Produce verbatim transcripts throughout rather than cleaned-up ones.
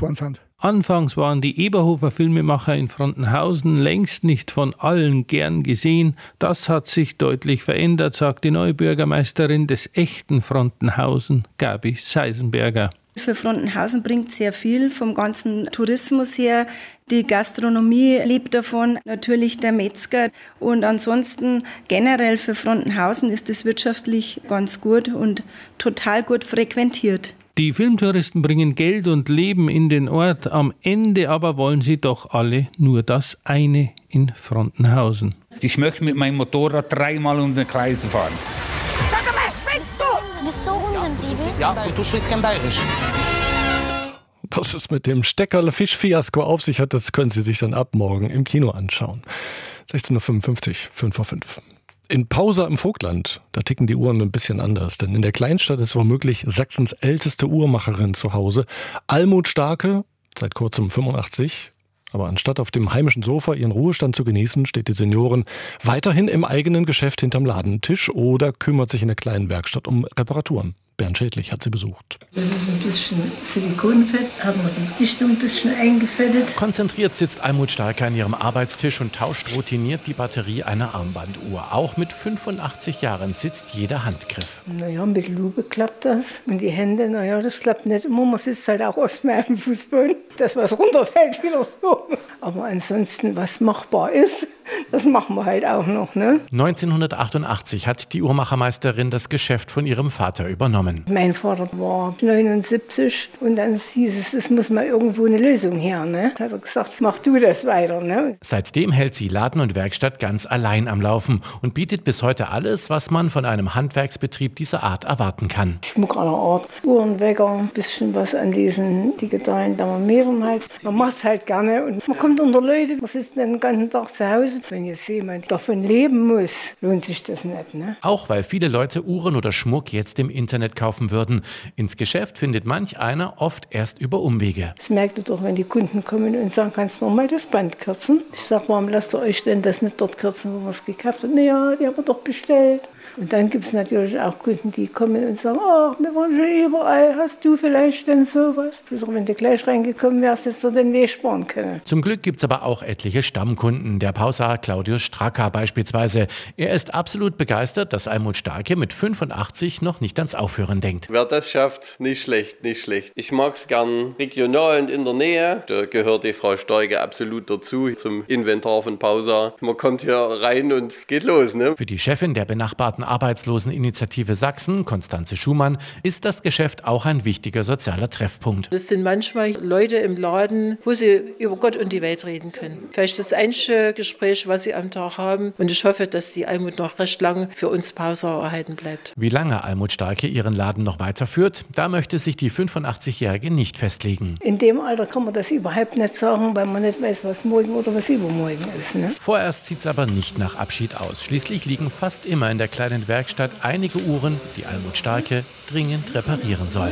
geworden sind. Anfangs waren die Eberhofer Filmemacher in Frontenhausen längst nicht von allen gern gesehen. Das hat sich deutlich verändert, sagt die neue Bürgermeisterin des echten Frontenhausen, Gabi Seisenberger. Für Frontenhausen bringt sehr viel vom ganzen Tourismus her. Die Gastronomie lebt davon, natürlich der Metzger. Und ansonsten generell für Frontenhausen ist es wirtschaftlich ganz gut und total gut frequentiert. Die Filmtouristen bringen Geld und Leben in den Ort. Am Ende aber wollen sie doch alle nur das eine in Frontenhausen. Ich möchte mit meinem Motorrad dreimal um den Kreis fahren. Sag mal, spinnst du? Du bist so unsensibel. Ja, und du sprichst kein Bayerisch. Was es mit dem Steckerle-Fisch-Fiasko auf sich hat, das können Sie sich dann ab morgen im Kino anschauen. sechzehn Uhr fünfundfünfzig, fünf vor fünf. In Pausa im Vogtland, da ticken die Uhren ein bisschen anders, denn in der Kleinstadt ist womöglich Sachsens älteste Uhrmacherin zu Hause. Almut Starke, seit kurzem fünfundachtzig, aber anstatt auf dem heimischen Sofa ihren Ruhestand zu genießen, steht die Seniorin weiterhin im eigenen Geschäft hinterm Ladentisch oder kümmert sich in der kleinen Werkstatt um Reparaturen. Bernd Schädlich hat sie besucht. Das ist ein bisschen Silikonfett, haben wir die Dichtung ein bisschen eingefettet. Konzentriert sitzt Almut Starke an ihrem Arbeitstisch und tauscht routiniert die Batterie einer Armbanduhr. Auch mit fünfundachtzig Jahren sitzt jeder Handgriff. Naja, mit Lupe klappt das. Und die Hände, naja, das klappt nicht immer. Man sitzt halt auch oft mehr am Fußboden. Das, was runterfällt, wieder so. Aber ansonsten, was machbar ist, das machen wir halt auch noch, ne? neunzehnhundertachtundachtzig hat die Uhrmachermeisterin das Geschäft von ihrem Vater übernommen. Mein Vater war neunundsiebzig und dann hieß es, es muss mal irgendwo eine Lösung her, ne? Da hat er gesagt, mach du das weiter, ne? Seitdem hält sie Laden und Werkstatt ganz allein am Laufen und bietet bis heute alles, was man von einem Handwerksbetrieb dieser Art erwarten kann. Schmuck aller Art, Uhrenwecker, ein bisschen was an diesen digitalen Thermometern halt. Man macht es halt gerne und man kommt unter Leute, man sitzt den ganzen Tag zu Hause. Wenn jetzt jemand davon leben muss, lohnt sich das nicht, ne? Auch weil viele Leute Uhren oder Schmuck jetzt im Internet kaufen würden. Ins Geschäft findet manch einer oft erst über Umwege. Das merkt ihr doch, wenn die Kunden kommen und sagen, kannst du mir mal das Band kürzen? Ich sage, warum lasst ihr euch denn das nicht dort kürzen, wo wir es gekauft haben? Naja, die haben wir doch bestellt. Und dann gibt es natürlich auch Kunden, die kommen und sagen, ach, wir waren schon überall, hast du vielleicht denn sowas? Ich sage, wenn du gleich reingekommen wärst, hättest du den Weg sparen können. Zum Glück gibt es aber auch etliche Stammkunden. Der Pausaar Claudius Stracker beispielsweise. Er ist absolut begeistert, dass Almut Starke mit fünfundachtzig noch nicht ans Aufhören denkt. Wer das schafft, nicht schlecht, nicht schlecht. Ich mag es gern regional und in der Nähe. Da gehört die Frau Starke absolut dazu, zum Inventar von Pausaar. Man kommt hier rein und es geht los, ne? Für die Chefin der benachbarten Arbeitsloseninitiative Sachsen, Konstanze Schumann, ist das Geschäft auch ein wichtiger sozialer Treffpunkt. Das sind manchmal Leute im Laden, wo sie über Gott und die Welt reden können. Vielleicht das einzige Gespräch, was sie am Tag haben. Und ich hoffe, dass die Almut noch recht lange für uns Pausaar erhalten bleibt. Wie lange Almut Starke ihren Laden noch weiterführt, da möchte sich die fünfundachtzig-Jährige nicht festlegen. In dem Alter kann man das überhaupt nicht sagen, weil man nicht weiß, was morgen oder was übermorgen ist, ne? Vorerst sieht es aber nicht nach Abschied aus. Schließlich liegen fast immer in der kleinen Werkstatt einige Uhren, die Almut Starke dringend reparieren soll.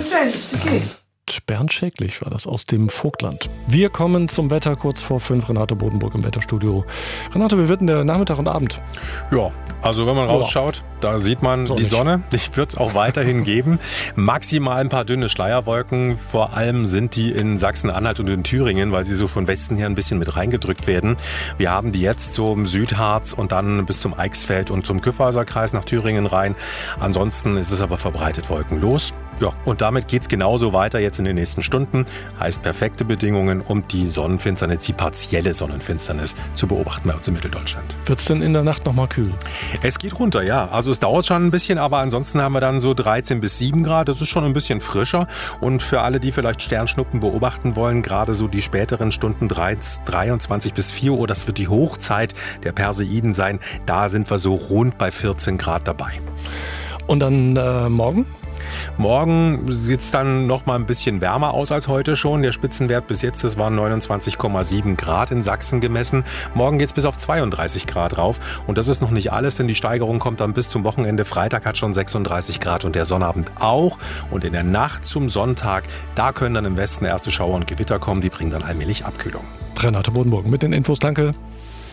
Bernd Schädlich war das aus dem Vogtland. Wir kommen zum Wetter kurz vor fünf. Renate Bodenburg im Wetterstudio. Renate, wie wird denn der Nachmittag und Abend? Ja, also wenn man so. rausschaut, da sieht man so die nicht. Sonne. Die wird es auch weiterhin geben. Maximal ein paar dünne Schleierwolken. Vor allem sind die in Sachsen-Anhalt und in Thüringen, weil sie so von Westen her ein bisschen mit reingedrückt werden. Wir haben die jetzt so im Südharz und dann bis zum Eichsfeld und zum Kyffhäuser Kreis nach Thüringen rein. Ansonsten ist es aber verbreitet wolkenlos. Ja, und damit geht es genauso weiter jetzt in den nächsten Stunden. Heißt perfekte Bedingungen, um die Sonnenfinsternis, die partielle Sonnenfinsternis zu beobachten bei uns in Mitteldeutschland. Wird es denn in der Nacht nochmal kühl? Es geht runter, ja. Also es dauert schon ein bisschen, aber ansonsten haben wir dann so dreizehn bis sieben Grad. Das ist schon ein bisschen frischer. Und für alle, die vielleicht Sternschnuppen beobachten wollen, gerade so die späteren Stunden dreiundzwanzig bis vier Uhr, das wird die Hochzeit der Perseiden sein. Da sind wir so rund bei vierzehn Grad dabei. Und dann äh, morgen? Morgen sieht es dann noch mal ein bisschen wärmer aus als heute schon. Der Spitzenwert bis jetzt, das waren neunundzwanzig Komma sieben Grad in Sachsen gemessen. Morgen geht es bis auf zweiunddreißig Grad rauf. Und das ist noch nicht alles, denn die Steigerung kommt dann bis zum Wochenende. Freitag hat schon sechsunddreißig Grad und der Sonnabend auch. Und in der Nacht zum Sonntag, da können dann im Westen erste Schauer und Gewitter kommen. Die bringen dann allmählich Abkühlung. Renate Bodenburg mit den Infos, danke.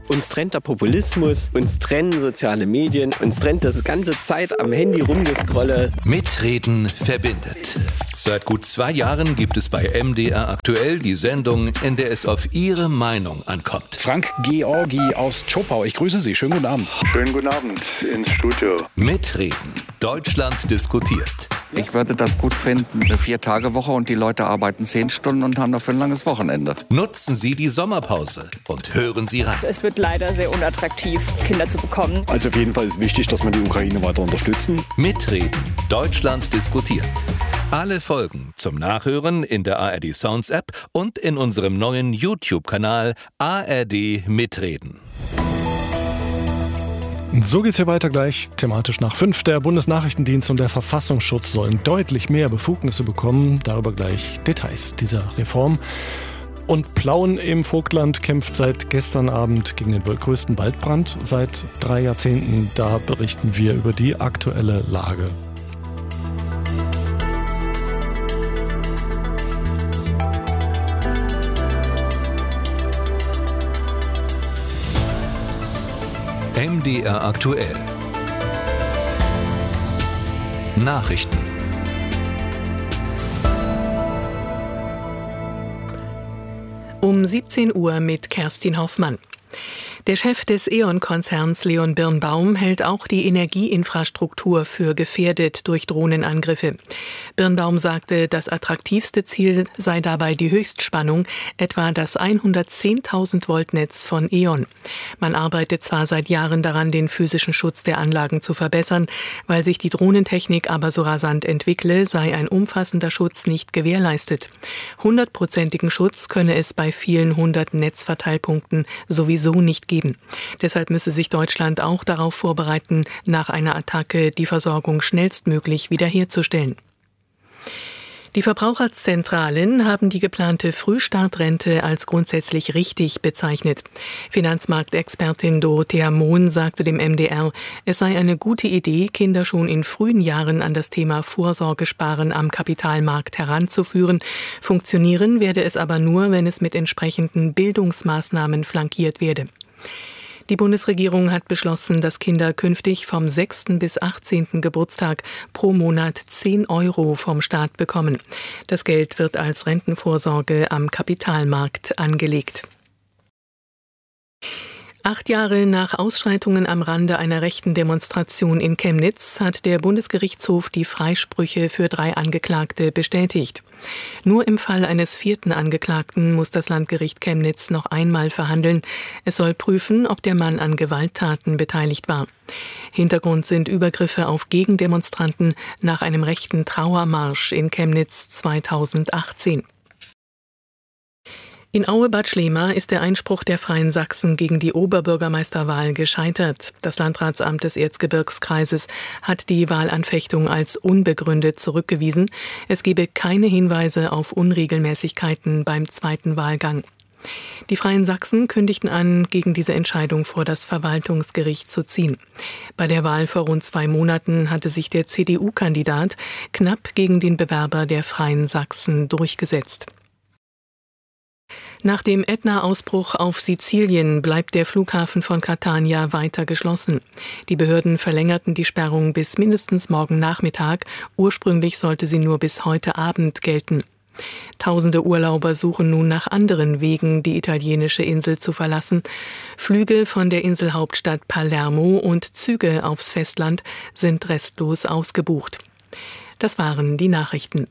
Uns trennt der Populismus, uns trennen soziale Medien, uns trennt das ganze Zeit am Handy rumgescrolle. Mitreden verbindet. Seit gut zwei Jahren gibt es bei M D R aktuell die Sendung, in der es auf Ihre Meinung ankommt. Frank Georgi aus Zschopau, ich grüße Sie. Schönen guten Abend. Schönen guten Abend ins Studio. Mitreden. Deutschland diskutiert. Ich würde das gut finden, eine Vier-Tage-Woche und die Leute arbeiten zehn Stunden und haben dafür ein langes Wochenende. Nutzen Sie die Sommerpause und hören Sie rein. Es wird leider sehr unattraktiv, Kinder zu bekommen. Also auf jeden Fall ist wichtig, dass wir die Ukraine weiter unterstützen. Mitreden. Deutschland diskutiert. Alle Folgen zum Nachhören in der A R D Sounds App und in unserem neuen YouTube-Kanal A R D Mitreden. So geht's hier weiter gleich thematisch nach fünf. Der Bundesnachrichtendienst und der Verfassungsschutz sollen deutlich mehr Befugnisse bekommen. Darüber gleich Details dieser Reform. Und Plauen im Vogtland kämpft seit gestern Abend gegen den wohl größten Waldbrand seit drei Jahrzehnten. Da berichten wir über die aktuelle Lage. M D R aktuell. Nachrichten. Um siebzehn Uhr mit Kerstin Hoffmann. Der Chef des E.ON-Konzerns Leon Birnbaum hält auch die Energieinfrastruktur für gefährdet durch Drohnenangriffe. Birnbaum sagte, das attraktivste Ziel sei dabei die Höchstspannung, etwa das hundertzehntausend Volt Netz von E.ON. Man arbeitet zwar seit Jahren daran, den physischen Schutz der Anlagen zu verbessern, weil sich die Drohnentechnik aber so rasant entwickle, sei ein umfassender Schutz nicht gewährleistet. Hundertprozentigen Schutz könne es bei vielen hundert Netzverteilpunkten sowieso nicht geben. Deshalb müsse sich Deutschland auch darauf vorbereiten, nach einer Attacke die Versorgung schnellstmöglich wiederherzustellen. Die Verbraucherzentralen haben die geplante Frühstartrente als grundsätzlich richtig bezeichnet. Finanzmarktexpertin Dorothea Mohn sagte dem M D R, es sei eine gute Idee, Kinder schon in frühen Jahren an das Thema Vorsorgesparen am Kapitalmarkt heranzuführen. Funktionieren werde es aber nur, wenn es mit entsprechenden Bildungsmaßnahmen flankiert werde. Die Bundesregierung hat beschlossen, dass Kinder künftig vom sechsten bis achtzehnten Geburtstag pro Monat zehn Euro vom Staat bekommen. Das Geld wird als Rentenvorsorge am Kapitalmarkt angelegt. Acht Jahre nach Ausschreitungen am Rande einer rechten Demonstration in Chemnitz hat der Bundesgerichtshof die Freisprüche für drei Angeklagte bestätigt. Nur im Fall eines vierten Angeklagten muss das Landgericht Chemnitz noch einmal verhandeln. Es soll prüfen, ob der Mann an Gewalttaten beteiligt war. Hintergrund sind Übergriffe auf Gegendemonstranten nach einem rechten Trauermarsch in Chemnitz zweitausendachtzehn. In Aue-Bad Schlema ist der Einspruch der Freien Sachsen gegen die Oberbürgermeisterwahl gescheitert. Das Landratsamt des Erzgebirgskreises hat die Wahlanfechtung als unbegründet zurückgewiesen. Es gebe keine Hinweise auf Unregelmäßigkeiten beim zweiten Wahlgang. Die Freien Sachsen kündigten an, gegen diese Entscheidung vor das Verwaltungsgericht zu ziehen. Bei der Wahl vor rund zwei Monaten hatte sich der C D U-Kandidat knapp gegen den Bewerber der Freien Sachsen durchgesetzt. Nach dem Ätna-Ausbruch auf Sizilien bleibt der Flughafen von Catania weiter geschlossen. Die Behörden verlängerten die Sperrung bis mindestens morgen Nachmittag. Ursprünglich sollte sie nur bis heute Abend gelten. Tausende Urlauber suchen nun nach anderen Wegen, die italienische Insel zu verlassen. Flüge von der Inselhauptstadt Palermo und Züge aufs Festland sind restlos ausgebucht. Das waren die Nachrichten.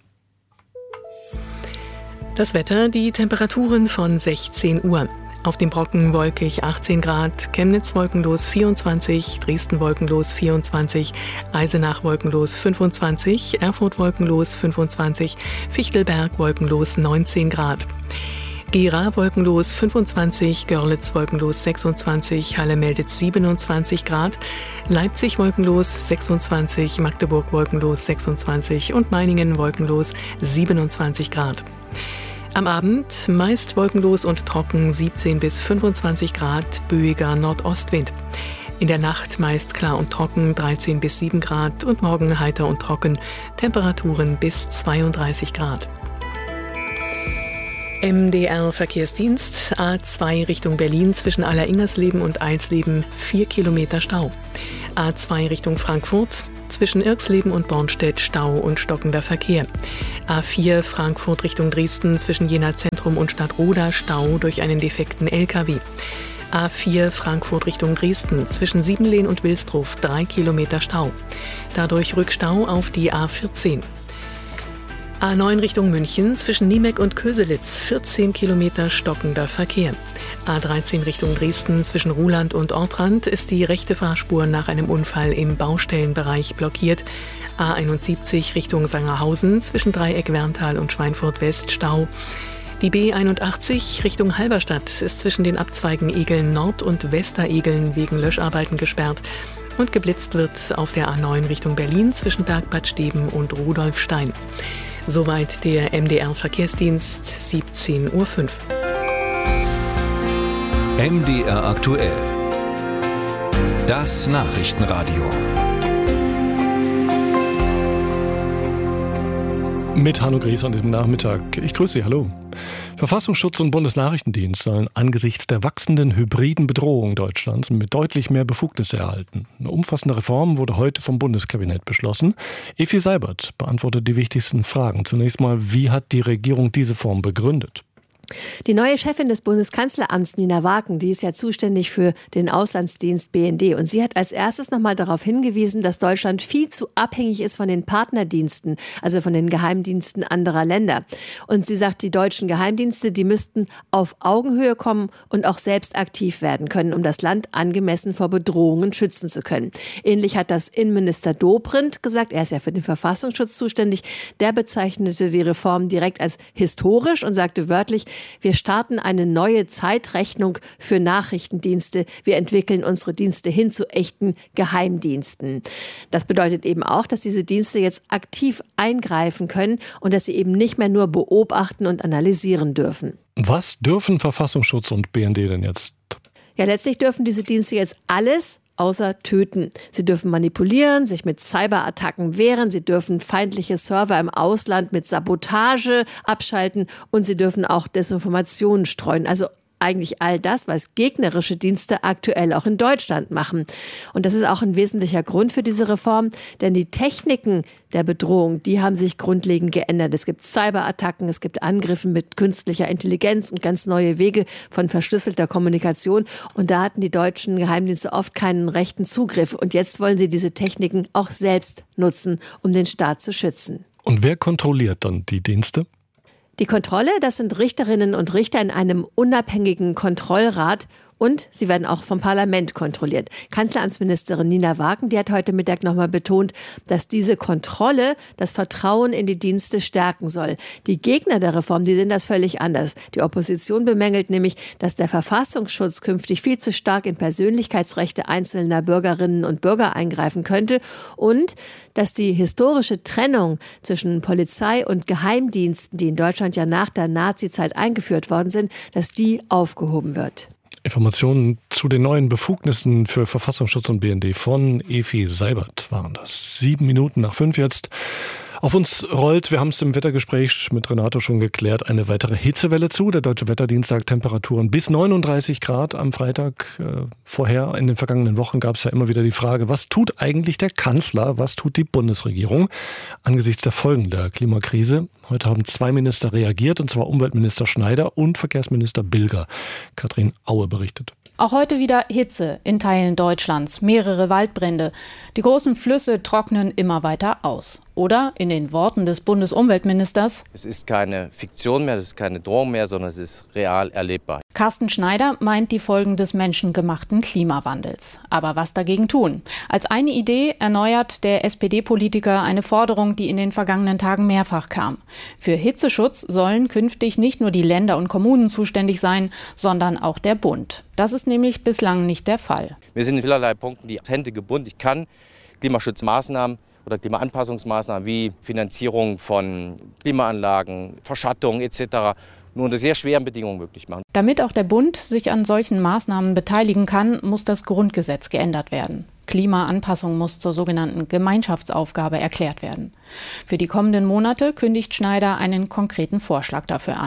Das Wetter, die Temperaturen von sechzehn Uhr. Auf dem Brocken wolkig achtzehn Grad, Chemnitz wolkenlos vierundzwanzig, Dresden wolkenlos vierundzwanzig, Eisenach wolkenlos fünfundzwanzig, Erfurt wolkenlos fünfundzwanzig, Fichtelberg wolkenlos neunzehn Grad. Gera wolkenlos fünfundzwanzig, Görlitz wolkenlos sechsundzwanzig, Halle meldet siebenundzwanzig Grad, Leipzig wolkenlos sechsundzwanzig, Magdeburg wolkenlos sechsundzwanzig und Meiningen wolkenlos siebenundzwanzig Grad. Am Abend meist wolkenlos und trocken siebzehn bis fünfundzwanzig Grad, böiger Nordostwind. In der Nacht meist klar und trocken dreizehn bis sieben Grad und morgen heiter und trocken, Temperaturen bis zweiunddreißig Grad. M D R-Verkehrsdienst, A zwei Richtung Berlin zwischen Alleringersleben und Eilsleben vier Kilometer Stau. A zwei Richtung Frankfurt zwischen Irksleben und Bornstedt Stau und stockender Verkehr. A vier Frankfurt Richtung Dresden zwischen Jena Zentrum und Stadtroda Stau durch einen defekten L K W. A vier Frankfurt Richtung Dresden zwischen Siebenlehn und Wilsdruff drei Kilometer Stau. Dadurch Rückstau auf die A vierzehn. A neun Richtung München zwischen Niemeck und Köselitz vierzehn Kilometer stockender Verkehr. A dreizehn Richtung Dresden zwischen Ruhland und Ortrand ist die rechte Fahrspur nach einem Unfall im Baustellenbereich blockiert. A einundsiebzig Richtung Sangerhausen zwischen Dreieck Werntal und Schweinfurt West Stau. Die B einundachtzig Richtung Halberstadt ist zwischen den Abzweigen Egeln Nord und Westeregeln wegen Löscharbeiten gesperrt. Und geblitzt wird auf der A neun Richtung Berlin zwischen Bergbad Steben und Rudolfstein. Soweit der M D R-Verkehrsdienst, siebzehn Uhr fünf. M D R aktuell. Das Nachrichtenradio. Mit Hanno Gries an diesem Nachmittag. Ich grüße Sie, hallo. Verfassungsschutz und Bundesnachrichtendienst sollen angesichts der wachsenden hybriden Bedrohung Deutschlands mit deutlich mehr Befugnisse erhalten. Eine umfassende Reform wurde heute vom Bundeskabinett beschlossen. Effi Seibert beantwortet die wichtigsten Fragen. Zunächst mal, wie hat die Regierung diese Form begründet? Die neue Chefin des Bundeskanzleramts, Nina Wagen, die ist ja zuständig für den Auslandsdienst B N D. Und sie hat als erstes nochmal darauf hingewiesen, dass Deutschland viel zu abhängig ist von den Partnerdiensten, also von den Geheimdiensten anderer Länder. Und sie sagt, die deutschen Geheimdienste, die müssten auf Augenhöhe kommen und auch selbst aktiv werden können, um das Land angemessen vor Bedrohungen schützen zu können. Ähnlich hat das Innenminister Dobrindt gesagt, er ist ja für den Verfassungsschutz zuständig. Der bezeichnete die Reform direkt als historisch und sagte wörtlich, wir starten eine neue Zeitrechnung für Nachrichtendienste. Wir entwickeln unsere Dienste hin zu echten Geheimdiensten. Das bedeutet eben auch, dass diese Dienste jetzt aktiv eingreifen können und dass sie eben nicht mehr nur beobachten und analysieren dürfen. Was dürfen Verfassungsschutz und B N D denn jetzt? Ja, letztlich dürfen diese Dienste jetzt alles außer töten. Sie dürfen manipulieren, sich mit Cyberattacken wehren, sie dürfen feindliche Server im Ausland mit Sabotage abschalten und sie dürfen auch Desinformationen streuen. Also eigentlich all das, was gegnerische Dienste aktuell auch in Deutschland machen. Und das ist auch ein wesentlicher Grund für diese Reform, denn die Techniken der Bedrohung, die haben sich grundlegend geändert. Es gibt Cyberattacken, es gibt Angriffe mit künstlicher Intelligenz und ganz neue Wege von verschlüsselter Kommunikation. Und da hatten die deutschen Geheimdienste oft keinen rechten Zugriff. Und jetzt wollen sie diese Techniken auch selbst nutzen, um den Staat zu schützen. Und wer kontrolliert dann die Dienste? Die Kontrolle, das sind Richterinnen und Richter in einem unabhängigen Kontrollrat und sie werden auch vom Parlament kontrolliert. Kanzleramtsministerin Nina Wagen, die hat heute Mittag nochmal betont, dass diese Kontrolle das Vertrauen in die Dienste stärken soll. Die Gegner der Reform, die sehen das völlig anders. Die Opposition bemängelt nämlich, dass der Verfassungsschutz künftig viel zu stark in Persönlichkeitsrechte einzelner Bürgerinnen und Bürger eingreifen könnte und dass die historische Trennung zwischen Polizei und Geheimdiensten, die in Deutschland ja nach der Nazizeit eingeführt worden sind, dass die aufgehoben wird. Informationen zu den neuen Befugnissen für Verfassungsschutz und B N D von Effi Seibert waren das. Sieben Minuten nach fünf jetzt. Auf uns rollt, wir haben es im Wettergespräch mit Renato schon geklärt, eine weitere Hitzewelle zu. Der Deutsche Wetterdienst sagt Temperaturen bis neununddreißig Grad am Freitag. Äh, vorher, in den vergangenen Wochen, gab es ja immer wieder die Frage, was tut eigentlich der Kanzler, was tut die Bundesregierung angesichts der Folgen der Klimakrise? Heute haben zwei Minister reagiert, und zwar Umweltminister Schneider und Verkehrsminister Bilger. Katrin Aue berichtet. Auch heute wieder Hitze in Teilen Deutschlands, mehrere Waldbrände. Die großen Flüsse trocknen immer weiter aus. Oder in den Worten des Bundesumweltministers: Es ist keine Fiktion mehr, es ist keine Drohung mehr, sondern es ist real erlebbar. Carsten Schneider meint die Folgen des menschengemachten Klimawandels. Aber was dagegen tun? Als eine Idee erneuert der S P D-Politiker eine Forderung, die in den vergangenen Tagen mehrfach kam. Für Hitzeschutz sollen künftig nicht nur die Länder und Kommunen zuständig sein, sondern auch der Bund. Das ist nämlich bislang nicht der Fall. Wir sind in vielerlei Punkten die Hände gebunden. Ich kann Klimaschutzmaßnahmen oder Klimaanpassungsmaßnahmen wie Finanzierung von Klimaanlagen, Verschattung et cetera nur unter sehr schweren Bedingungen möglich machen. Damit auch der Bund sich an solchen Maßnahmen beteiligen kann, muss das Grundgesetz geändert werden. Klimaanpassung muss zur sogenannten Gemeinschaftsaufgabe erklärt werden. Für die kommenden Monate kündigt Schneider einen konkreten Vorschlag dafür an.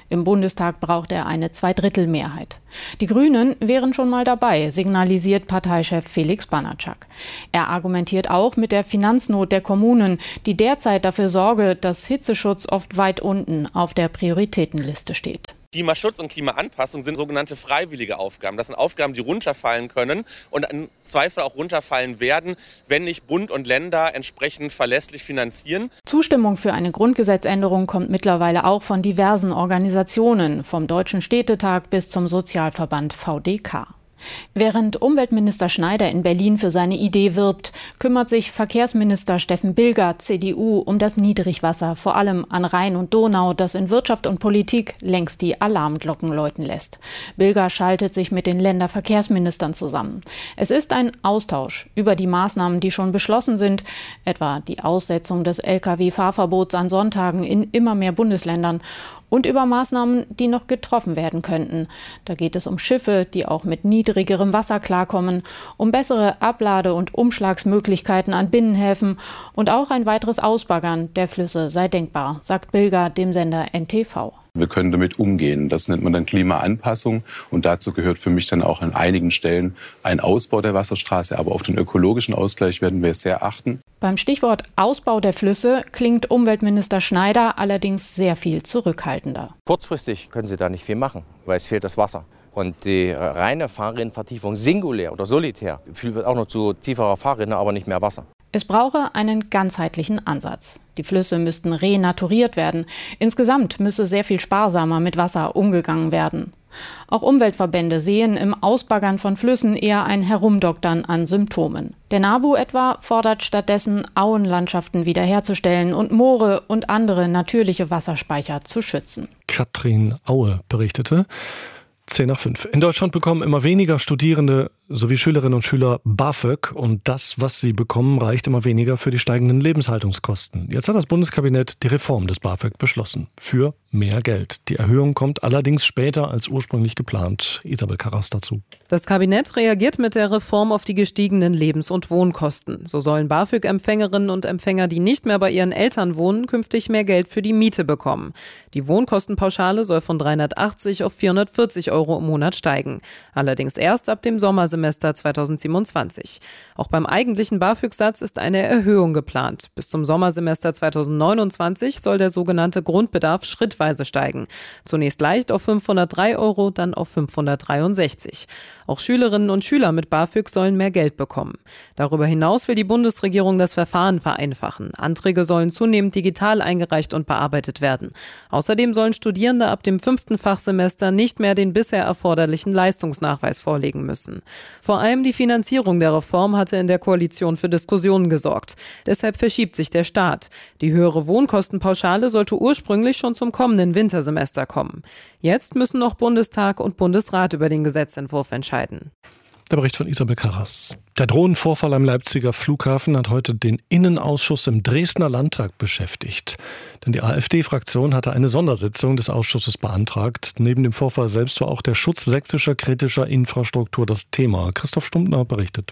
Im Bundestag braucht er eine Zweidrittelmehrheit. Die Grünen wären schon mal dabei, signalisiert Parteichef Felix Banatschak. Er argumentiert auch mit der Finanznot der Kommunen, die derzeit dafür sorge, dass Hitzeschutz oft weit unten auf der Prioritätenliste steht. Klimaschutz und Klimaanpassung sind sogenannte freiwillige Aufgaben. Das sind Aufgaben, die runterfallen können und im Zweifel auch runterfallen werden, wenn nicht Bund und Länder entsprechend verlässlich finanzieren. Zustimmung für eine Grundgesetzänderung kommt mittlerweile auch von diversen Organisationen, vom Deutschen Städtetag bis zum Sozialverband V D K. Während Umweltminister Schneider in Berlin für seine Idee wirbt, kümmert sich Verkehrsminister Steffen Bilger, C D U, um das Niedrigwasser, vor allem an Rhein und Donau, das in Wirtschaft und Politik längst die Alarmglocken läuten lässt. Bilger schaltet sich mit den Länderverkehrsministern zusammen. Es ist ein Austausch über die Maßnahmen, die schon beschlossen sind, etwa die Aussetzung des L K W-Fahrverbots an Sonntagen in immer mehr Bundesländern, und über Maßnahmen, die noch getroffen werden könnten. Da geht es um Schiffe, die auch mit niedrigerem Wasser klarkommen, um bessere Ablade- und Umschlagsmöglichkeiten an Binnenhäfen und auch ein weiteres Ausbaggern der Flüsse sei denkbar, sagt Bilger dem Sender N T V. Wir können damit umgehen. Das nennt man dann Klimaanpassung. Und dazu gehört für mich dann auch an einigen Stellen ein Ausbau der Wasserstraße. Aber auf den ökologischen Ausgleich werden wir sehr achten. Beim Stichwort Ausbau der Flüsse klingt Umweltminister Schneider allerdings sehr viel zurückhaltender. Kurzfristig können Sie da nicht viel machen, weil es fehlt das Wasser. Und die reine Fahrrinnenvertiefung singulär oder solitär führt auch noch zu tieferer Fahrrinne, aber nicht mehr Wasser. Es brauche einen ganzheitlichen Ansatz. Die Flüsse müssten renaturiert werden. Insgesamt müsse sehr viel sparsamer mit Wasser umgegangen werden. Auch Umweltverbände sehen im Ausbaggern von Flüssen eher ein Herumdoktern an Symptomen. Der NABU etwa fordert stattdessen, Auenlandschaften wiederherzustellen und Moore und andere natürliche Wasserspeicher zu schützen. Katrin Aue berichtete. zehn nach fünf. In Deutschland bekommen immer weniger Studierende sowie Schülerinnen und Schüler BAföG und das, was sie bekommen, reicht immer weniger für die steigenden Lebenshaltungskosten. Jetzt hat das Bundeskabinett die Reform des BAföG beschlossen. Für mehr Geld. Die Erhöhung kommt allerdings später als ursprünglich geplant. Isabel Karras dazu. Das Kabinett reagiert mit der Reform auf die gestiegenen Lebens- und Wohnkosten. So sollen BAföG-Empfängerinnen und Empfänger, die nicht mehr bei ihren Eltern wohnen, künftig mehr Geld für die Miete bekommen. Die Wohnkostenpauschale soll von dreihundertachtzig auf vierhundertvierzig Euro im Monat steigen. Allerdings erst ab dem Sommersemester zweitausendsiebenundzwanzig. Auch beim eigentlichen BAföG-Satz ist eine Erhöhung geplant. Bis zum Sommersemester zweitausendneunundzwanzig soll der sogenannte Grundbedarf schrittweise steigen. Zunächst leicht auf fünfhundertdrei Euro, dann auf fünfhundertdreiundsechzig. Auch Schülerinnen und Schüler mit BAföG sollen mehr Geld bekommen. Darüber hinaus will die Bundesregierung das Verfahren vereinfachen. Anträge sollen zunehmend digital eingereicht und bearbeitet werden. Außerdem sollen Studierende ab dem fünften Fachsemester nicht mehr den bisher erforderlichen Leistungsnachweis vorlegen müssen. Vor allem die Finanzierung der Reform hatte in der Koalition für Diskussionen gesorgt. Deshalb verschiebt sich der Start. Die höhere Wohnkostenpauschale sollte ursprünglich schon zum kommenden Wintersemester kommen. Jetzt müssen noch Bundestag und Bundesrat über den Gesetzentwurf entscheiden. Der Bericht von Isabel Karras. Der Drohnenvorfall am Leipziger Flughafen hat heute den Innenausschuss im Dresdner Landtag beschäftigt. Denn die AfD-Fraktion hatte eine Sondersitzung des Ausschusses beantragt. Neben dem Vorfall selbst war auch der Schutz sächsischer kritischer Infrastruktur das Thema. Christoph Stumptner berichtet.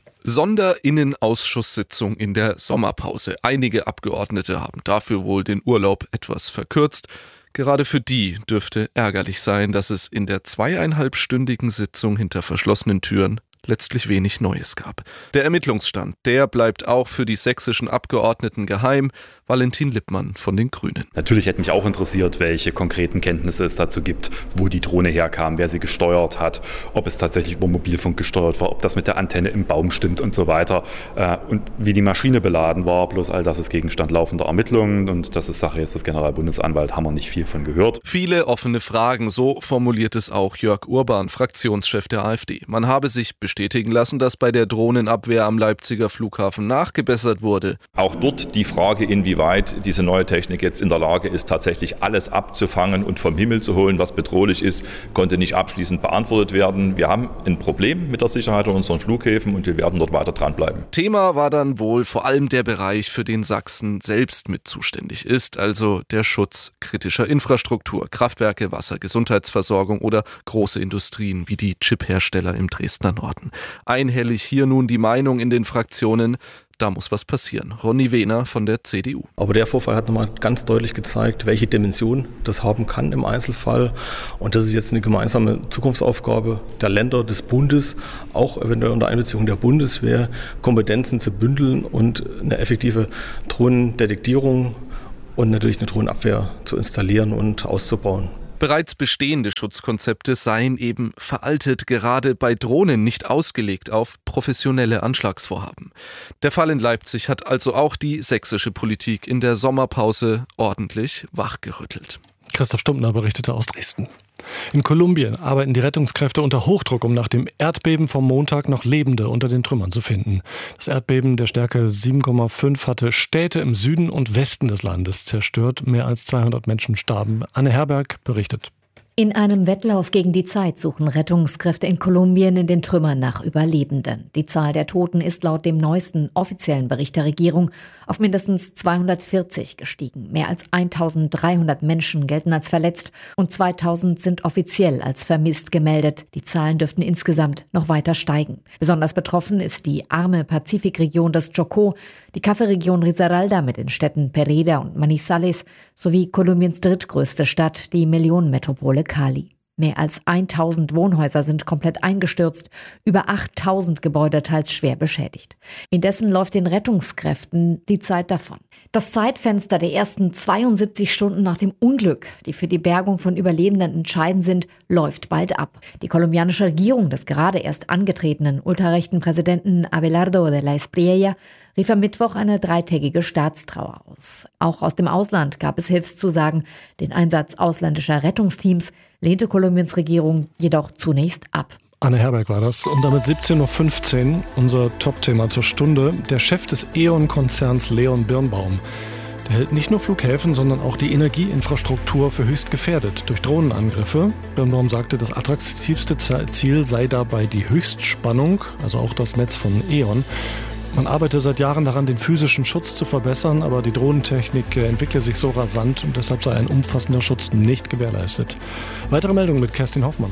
Sonderinnenausschusssitzung in der Sommerpause. Einige Abgeordnete haben dafür wohl den Urlaub etwas verkürzt. Gerade für die dürfte ärgerlich sein, dass es in der zweieinhalbstündigen Sitzung hinter verschlossenen Türen letztlich wenig Neues gab. Der Ermittlungsstand, der bleibt auch für die sächsischen Abgeordneten geheim. Valentin Lippmann von den Grünen. Natürlich hätte mich auch interessiert, welche konkreten Kenntnisse es dazu gibt, wo die Drohne herkam, wer sie gesteuert hat, ob es tatsächlich über Mobilfunk gesteuert war, ob das mit der Antenne im Baum stimmt und so weiter. Und wie die Maschine beladen war, bloß all das ist Gegenstand laufender Ermittlungen und das ist Sache jetzt des Generalbundesanwalts, haben wir nicht viel von gehört. Viele offene Fragen, so formuliert es auch Jörg Urban, Fraktionschef der AfD. Man habe sich bestätigen lassen, dass bei der Drohnenabwehr am Leipziger Flughafen nachgebessert wurde. Auch dort die Frage, inwieweit diese neue Technik jetzt in der Lage ist, tatsächlich alles abzufangen und vom Himmel zu holen, was bedrohlich ist, konnte nicht abschließend beantwortet werden. Wir haben ein Problem mit der Sicherheit an unseren Flughäfen und wir werden dort weiter dranbleiben. Thema war dann wohl vor allem der Bereich, für den Sachsen selbst mit zuständig ist, also der Schutz kritischer Infrastruktur, Kraftwerke, Wasser, Gesundheitsversorgung oder große Industrien wie die Chiphersteller im Dresdner Norden. kann. Einhellig hier nun die Meinung in den Fraktionen, da muss was passieren. Ronny Wehner von der C D U. Aber der Vorfall hat nochmal ganz deutlich gezeigt, welche Dimension das haben kann im Einzelfall. Und das ist jetzt eine gemeinsame Zukunftsaufgabe der Länder, des Bundes, auch eventuell unter Einbeziehung der Bundeswehr, Kompetenzen zu bündeln und eine effektive Drohnendetektierung und natürlich eine Drohnenabwehr zu installieren und auszubauen. Bereits bestehende Schutzkonzepte seien eben veraltet, gerade bei Drohnen nicht ausgelegt auf professionelle Anschlagsvorhaben. Der Fall in Leipzig hat also auch die sächsische Politik in der Sommerpause ordentlich wachgerüttelt. Christoph Stumptner berichtete aus Dresden. In Kolumbien arbeiten die Rettungskräfte unter Hochdruck, um nach dem Erdbeben vom Montag noch Lebende unter den Trümmern zu finden. Das Erdbeben der Stärke sieben Komma fünf hatte Städte im Süden und Westen des Landes zerstört. Mehr als zweihundert Menschen starben. Anne Herberg berichtet. In einem Wettlauf gegen die Zeit suchen Rettungskräfte in Kolumbien in den Trümmern nach Überlebenden. Die Zahl der Toten ist laut dem neuesten offiziellen Bericht der Regierung auf mindestens zweihundertvierzig gestiegen. Mehr als eintausenddreihundert Menschen gelten als verletzt und zweitausend sind offiziell als vermisst gemeldet. Die Zahlen dürften insgesamt noch weiter steigen. Besonders betroffen ist die arme Pazifikregion des Chocó, die Kaffeeregion Risaralda mit den Städten Pereira und Manizales sowie Kolumbiens drittgrößte Stadt, die Millionenmetropole Cali. Mehr als tausend Wohnhäuser sind komplett eingestürzt, über achttausend Gebäude teils schwer beschädigt. Indessen läuft den Rettungskräften die Zeit davon. Das Zeitfenster der ersten zweiundsiebzig Stunden nach dem Unglück, die für die Bergung von Überlebenden entscheidend sind, läuft bald ab. Die kolumbianische Regierung des gerade erst angetretenen ultrarechten Präsidenten Abelardo de la Espriella rief am Mittwoch eine dreitägige Staatstrauer aus. Auch aus dem Ausland gab es Hilfszusagen. Den Einsatz ausländischer Rettungsteams lehnte Kolumbiens Regierung jedoch zunächst ab. Anne Herberg war das. Und damit siebzehn Uhr fünfzehn, unser Top-Thema zur Stunde. Der Chef des E.ON-Konzerns Leon Birnbaum. Der hält nicht nur Flughäfen, sondern auch die Energieinfrastruktur für höchst gefährdet durch Drohnenangriffe. Birnbaum sagte, das attraktivste Ziel sei dabei die Höchstspannung, also auch das Netz von E.ON. Man arbeite seit Jahren daran, den physischen Schutz zu verbessern, aber die Drohnentechnik entwickle sich so rasant und deshalb sei ein umfassender Schutz nicht gewährleistet. Weitere Meldungen mit Kerstin Hoffmann.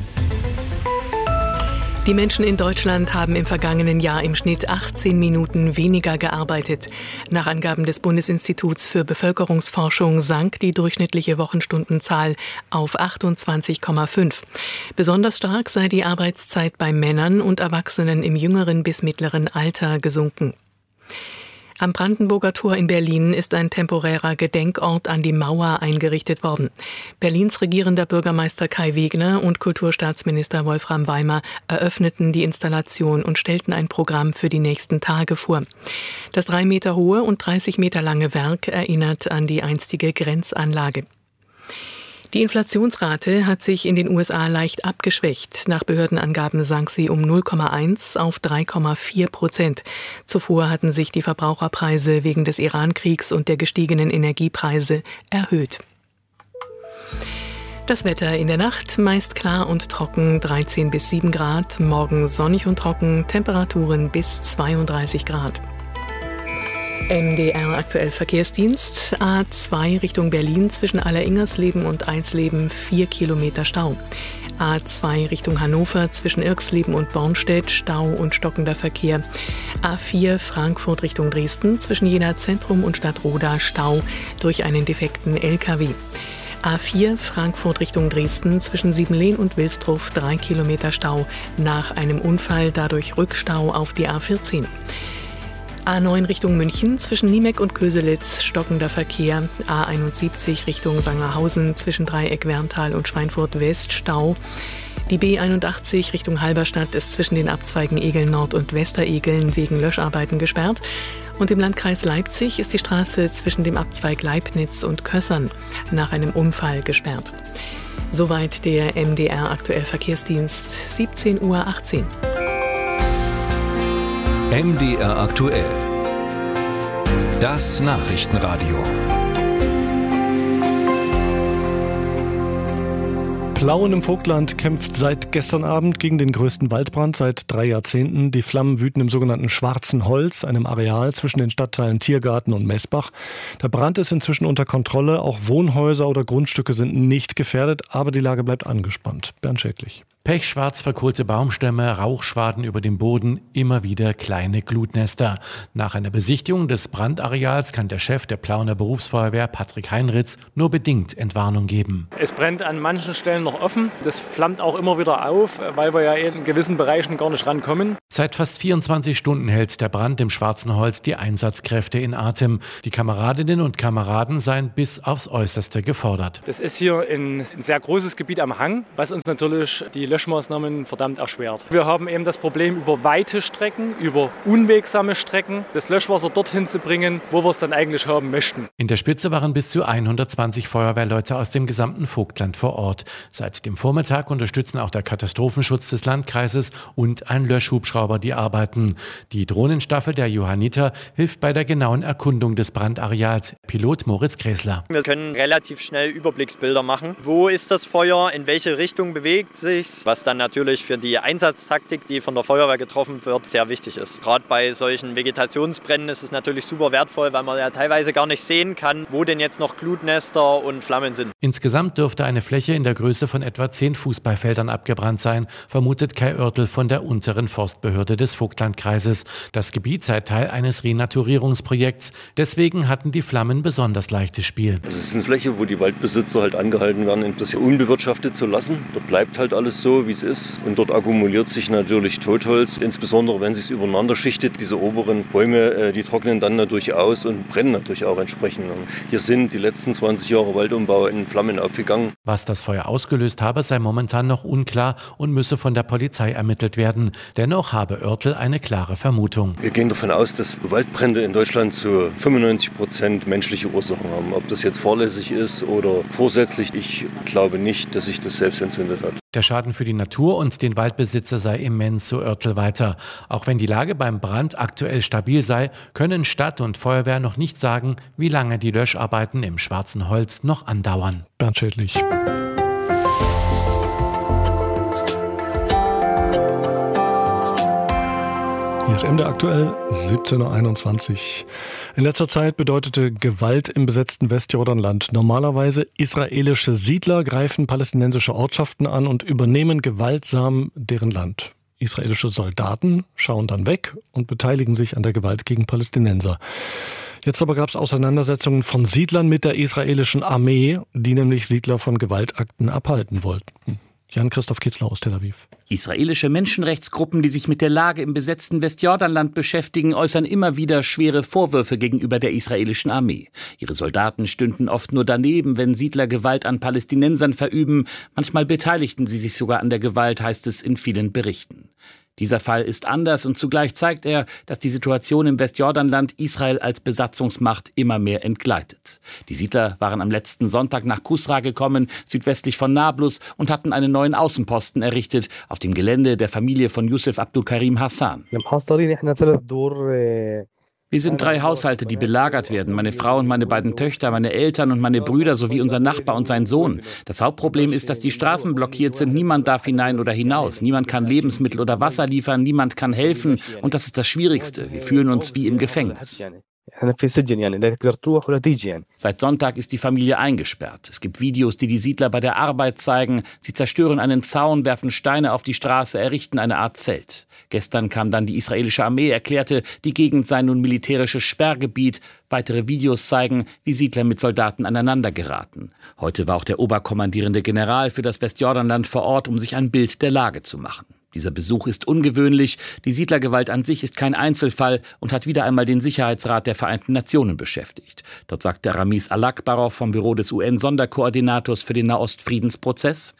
Die Menschen in Deutschland haben im vergangenen Jahr im Schnitt achtzehn Minuten weniger gearbeitet. Nach Angaben des Bundesinstituts für Bevölkerungsforschung sank die durchschnittliche Wochenstundenzahl auf achtundzwanzig Komma fünf. Besonders stark sei die Arbeitszeit bei Männern und Erwachsenen im jüngeren bis mittleren Alter gesunken. Am Brandenburger Tor in Berlin ist ein temporärer Gedenkort an die Mauer eingerichtet worden. Berlins regierender Bürgermeister Kai Wegner und Kulturstaatsminister Wolfram Weimer eröffneten die Installation und stellten ein Programm für die nächsten Tage vor. Das drei Meter hohe und dreißig Meter lange Werk erinnert an die einstige Grenzanlage. Die Inflationsrate hat sich in den U S A leicht abgeschwächt. Nach Behördenangaben sank sie um null Komma eins auf drei Komma vier Prozent. Zuvor hatten sich die Verbraucherpreise wegen des Iran-Kriegs und der gestiegenen Energiepreise erhöht. Das Wetter in der Nacht meist klar und trocken, dreizehn bis sieben Grad. Morgen sonnig und trocken, Temperaturen bis zweiunddreißig Grad. M D R aktuell Verkehrsdienst, A zwei Richtung Berlin zwischen Alleringersleben und Eisleben vier Kilometer Stau. A zwei Richtung Hannover zwischen Irxleben und Bornstedt Stau und stockender Verkehr. A vier Frankfurt Richtung Dresden zwischen Jena Zentrum und Stadtroda Stau durch einen defekten L K W. A vier Frankfurt Richtung Dresden zwischen Siebenlehn und Wilsdruff drei Kilometer Stau nach einem Unfall, dadurch Rückstau auf die A vierzehn. A neun Richtung München zwischen Niemeck und Köselitz stockender Verkehr. A einundsiebzig Richtung Sangerhausen zwischen Dreieck Werntal und Schweinfurt West Stau. Die B einundachtzig Richtung Halberstadt ist zwischen den Abzweigen Egeln Nord und Westeregeln wegen Löscharbeiten gesperrt. Und im Landkreis Leipzig ist die Straße zwischen dem Abzweig Leibnitz und Kössern nach einem Unfall gesperrt. Soweit der M D R aktuell Verkehrsdienst, siebzehn Uhr achtzehn. M D R aktuell. Das Nachrichtenradio. Plauen im Vogtland kämpft seit gestern Abend gegen den größten Waldbrand seit drei Jahrzehnten. Die Flammen wüten im sogenannten Schwarzen Holz, einem Areal zwischen den Stadtteilen Tiergarten und Messbach. Der Brand ist inzwischen unter Kontrolle. Auch Wohnhäuser oder Grundstücke sind nicht gefährdet, aber die Lage bleibt angespannt. Bernd Schädlich. Pechschwarz verkohlte Baumstämme, Rauchschwaden über dem Boden, immer wieder kleine Glutnester. Nach einer Besichtigung des Brandareals kann der Chef der Plauener Berufsfeuerwehr, Patrick Heinritz, nur bedingt Entwarnung geben. Es brennt an manchen Stellen noch offen. Das flammt auch immer wieder auf, weil wir ja in gewissen Bereichen gar nicht rankommen. Seit fast vierundzwanzig Stunden hält der Brand im Schwarzen Holz die Einsatzkräfte in Atem. Die Kameradinnen und Kameraden seien bis aufs Äußerste gefordert. Das ist hier ein, ein sehr großes Gebiet am Hang, was uns natürlich die Löschmaßnahmen verdammt erschwert. Wir haben eben das Problem, über weite Strecken, über unwegsame Strecken das Löschwasser dorthin zu bringen, wo wir es dann eigentlich haben möchten. In der Spitze waren bis zu hundertzwanzig Feuerwehrleute aus dem gesamten Vogtland vor Ort. Seit dem Vormittag unterstützen auch der Katastrophenschutz des Landkreises und ein Löschhubschrauber die Arbeiten. Die Drohnenstaffel der Johanniter hilft bei der genauen Erkundung des Brandareals. Pilot Moritz Gräßler. Wir können relativ schnell Überblicksbilder machen. Wo ist das Feuer? In welche Richtung bewegt sich's? Was dann natürlich für die Einsatztaktik, die von der Feuerwehr getroffen wird, sehr wichtig ist. Gerade bei solchen Vegetationsbränden ist es natürlich super wertvoll, weil man ja teilweise gar nicht sehen kann, wo denn jetzt noch Glutnester und Flammen sind. Insgesamt dürfte eine Fläche in der Größe von etwa zehn Fußballfeldern abgebrannt sein, vermutet Kai Oertel von der unteren Forstbehörde des Vogtlandkreises. Das Gebiet sei Teil eines Renaturierungsprojekts. Deswegen hatten die Flammen besonders leichtes Spiel. Es ist eine Fläche, wo die Waldbesitzer halt angehalten werden, das hier unbewirtschaftet zu lassen. Dort bleibt halt alles so, wie es ist. Und dort akkumuliert sich natürlich Totholz, insbesondere wenn es sich übereinander schichtet. Diese oberen Bäume, die trocknen dann natürlich aus und brennen natürlich auch entsprechend. Und hier sind die letzten zwanzig Jahre Waldumbau in Flammen aufgegangen. Was das Feuer ausgelöst habe, sei momentan noch unklar und müsse von der Polizei ermittelt werden. Dennoch habe Oertel eine klare Vermutung. Wir gehen davon aus, dass Waldbrände in Deutschland zu fünfundneunzig Prozent menschliche Ursachen haben. Ob das jetzt fahrlässig ist oder vorsätzlich, ich glaube nicht, dass sich das selbst entzündet hat. Der Schaden für die Natur und den Waldbesitzer sei immens, so Oertel weiter. Auch wenn die Lage beim Brand aktuell stabil sei, können Stadt und Feuerwehr noch nicht sagen, wie lange die Löscharbeiten im Schwarzen Holz noch andauern. Bernd Schädlich. Hier ist M D R aktuell, siebzehn Uhr einundzwanzig. In letzter Zeit bedeutete Gewalt im besetzten Westjordanland normalerweise, israelische Siedler greifen palästinensische Ortschaften an und übernehmen gewaltsam deren Land. Israelische Soldaten schauen dann weg und beteiligen sich an der Gewalt gegen Palästinenser. Jetzt aber gab es Auseinandersetzungen von Siedlern mit der israelischen Armee, die nämlich Siedler von Gewaltakten abhalten wollten. Jan-Christoph Kitzler aus Tel Aviv. Israelische Menschenrechtsgruppen, die sich mit der Lage im besetzten Westjordanland beschäftigen, äußern immer wieder schwere Vorwürfe gegenüber der israelischen Armee. Ihre Soldaten stünden oft nur daneben, wenn Siedler Gewalt an Palästinensern verüben. Manchmal beteiligten sie sich sogar an der Gewalt, heißt es in vielen Berichten. Dieser Fall ist anders und zugleich zeigt er, dass die Situation im Westjordanland Israel als Besatzungsmacht immer mehr entgleitet. Die Siedler waren am letzten Sonntag nach Kusra gekommen, südwestlich von Nablus, und hatten einen neuen Außenposten errichtet auf dem Gelände der Familie von Yusuf Abdulkarim Hassan. Wir sind drei Haushalte, die belagert werden. Meine Frau und meine beiden Töchter, meine Eltern und meine Brüder sowie unser Nachbar und sein Sohn. Das Hauptproblem ist, dass die Straßen blockiert sind. Niemand darf hinein oder hinaus. Niemand kann Lebensmittel oder Wasser liefern. Niemand kann helfen. Und das ist das Schwierigste. Wir fühlen uns wie im Gefängnis. Seit Sonntag ist die Familie eingesperrt. Es gibt Videos, die die Siedler bei der Arbeit zeigen. Sie zerstören einen Zaun, werfen Steine auf die Straße, errichten eine Art Zelt. Gestern kam dann die israelische Armee, erklärte, die Gegend sei nun militärisches Sperrgebiet. Weitere Videos zeigen, wie Siedler mit Soldaten aneinander geraten. Heute war auch der oberkommandierende General für das Westjordanland vor Ort, um sich ein Bild der Lage zu machen. Dieser Besuch ist ungewöhnlich. Die Siedlergewalt an sich ist kein Einzelfall und hat wieder einmal den Sicherheitsrat der Vereinten Nationen beschäftigt. Dort sagte Ramiz Alakbarov vom Büro des U N-Sonderkoordinators für den Nahostfriedensprozess: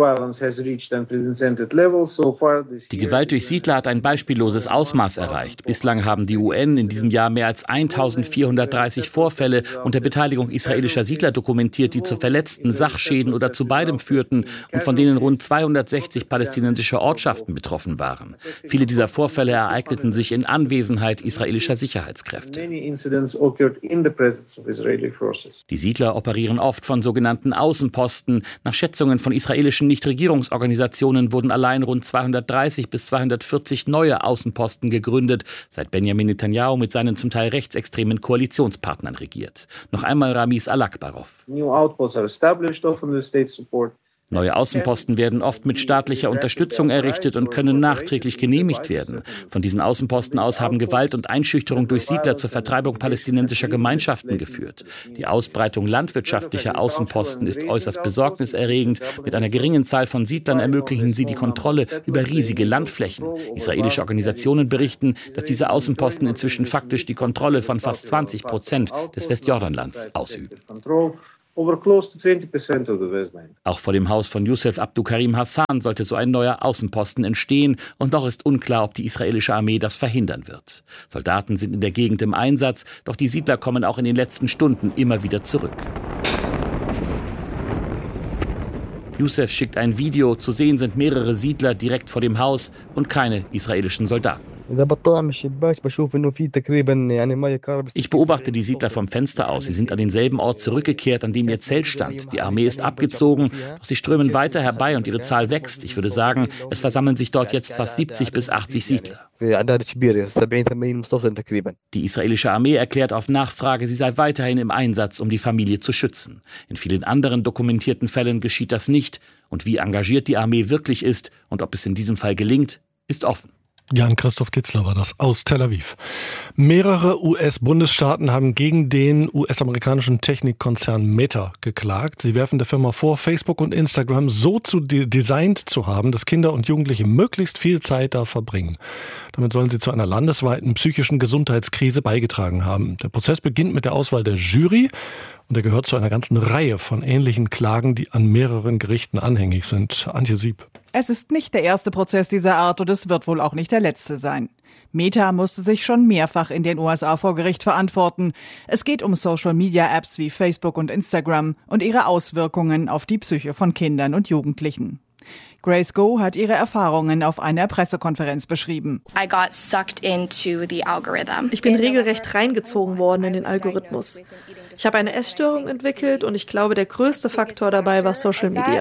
Die Gewalt durch Siedler hat ein beispielloses Ausmaß erreicht. Bislang haben die U N in diesem Jahr mehr als eintausendvierhundertdreißig Vorfälle unter Beteiligung israelischer Siedler dokumentiert, die zu Verletzten, Sachschäden oder zu beidem führten und von denen rund zweihundertsechzig palästinensische Ortschaften betroffen waren. Viele dieser Vorfälle ereigneten sich in Anwesenheit israelischer Sicherheitskräfte. Die Siedler operieren oft von sogenannten Außenposten. Nach Schätzungen von israelischen Nichtregierungsorganisationen wurden allein rund zweihundertdreißig bis zweihundertvierzig neue Außenposten gegründet, seit Benjamin Netanyahu mit seinen zum Teil rechtsextremen Koalitionspartnern regiert. Noch einmal Ramiz Alakbarov. Neue Außenposten werden oft mit staatlicher Unterstützung errichtet und können nachträglich genehmigt werden. Von diesen Außenposten aus haben Gewalt und Einschüchterung durch Siedler zur Vertreibung palästinensischer Gemeinschaften geführt. Die Ausbreitung landwirtschaftlicher Außenposten ist äußerst besorgniserregend. Mit einer geringen Zahl von Siedlern ermöglichen sie die Kontrolle über riesige Landflächen. Israelische Organisationen berichten, dass diese Außenposten inzwischen faktisch die Kontrolle von fast zwanzig Prozent des Westjordanlands ausüben. Auch vor dem Haus von Youssef Abdukarim Hassan sollte so ein neuer Außenposten entstehen und doch ist unklar, ob die israelische Armee das verhindern wird. Soldaten sind in der Gegend im Einsatz, doch die Siedler kommen auch in den letzten Stunden immer wieder zurück. Youssef schickt ein Video, zu sehen sind mehrere Siedler direkt vor dem Haus und keine israelischen Soldaten. Ich beobachte die Siedler vom Fenster aus. Sie sind an denselben Ort zurückgekehrt, an dem ihr Zelt stand. Die Armee ist abgezogen, doch sie strömen weiter herbei und ihre Zahl wächst. Ich würde sagen, es versammeln sich dort jetzt fast siebzig bis achtzig Siedler. Die israelische Armee erklärt auf Nachfrage, sie sei weiterhin im Einsatz, um die Familie zu schützen. In vielen anderen dokumentierten Fällen geschieht das nicht. Und wie engagiert die Armee wirklich ist und ob es in diesem Fall gelingt, ist offen. Jan-Christoph Kitzler war das aus Tel Aviv. Mehrere U S-Bundesstaaten haben gegen den U S-amerikanischen Technikkonzern Meta geklagt. Sie werfen der Firma vor, Facebook und Instagram so zu de- designt zu haben, dass Kinder und Jugendliche möglichst viel Zeit da verbringen. Damit sollen sie zu einer landesweiten psychischen Gesundheitskrise beigetragen haben. Der Prozess beginnt mit der Auswahl der Jury und er gehört zu einer ganzen Reihe von ähnlichen Klagen, die an mehreren Gerichten anhängig sind. Antje Sieb. Es ist nicht der erste Prozess dieser Art und es wird wohl auch nicht der letzte sein. Meta musste sich schon mehrfach in den U S A vor Gericht verantworten. Es geht um Social-Media-Apps wie Facebook und Instagram und ihre Auswirkungen auf die Psyche von Kindern und Jugendlichen. Grace Go hat ihre Erfahrungen auf einer Pressekonferenz beschrieben. I got sucked into the algorithm. Ich bin regelrecht reingezogen worden in den Algorithmus. Ich habe eine Essstörung entwickelt und ich glaube, der größte Faktor dabei war Social Media.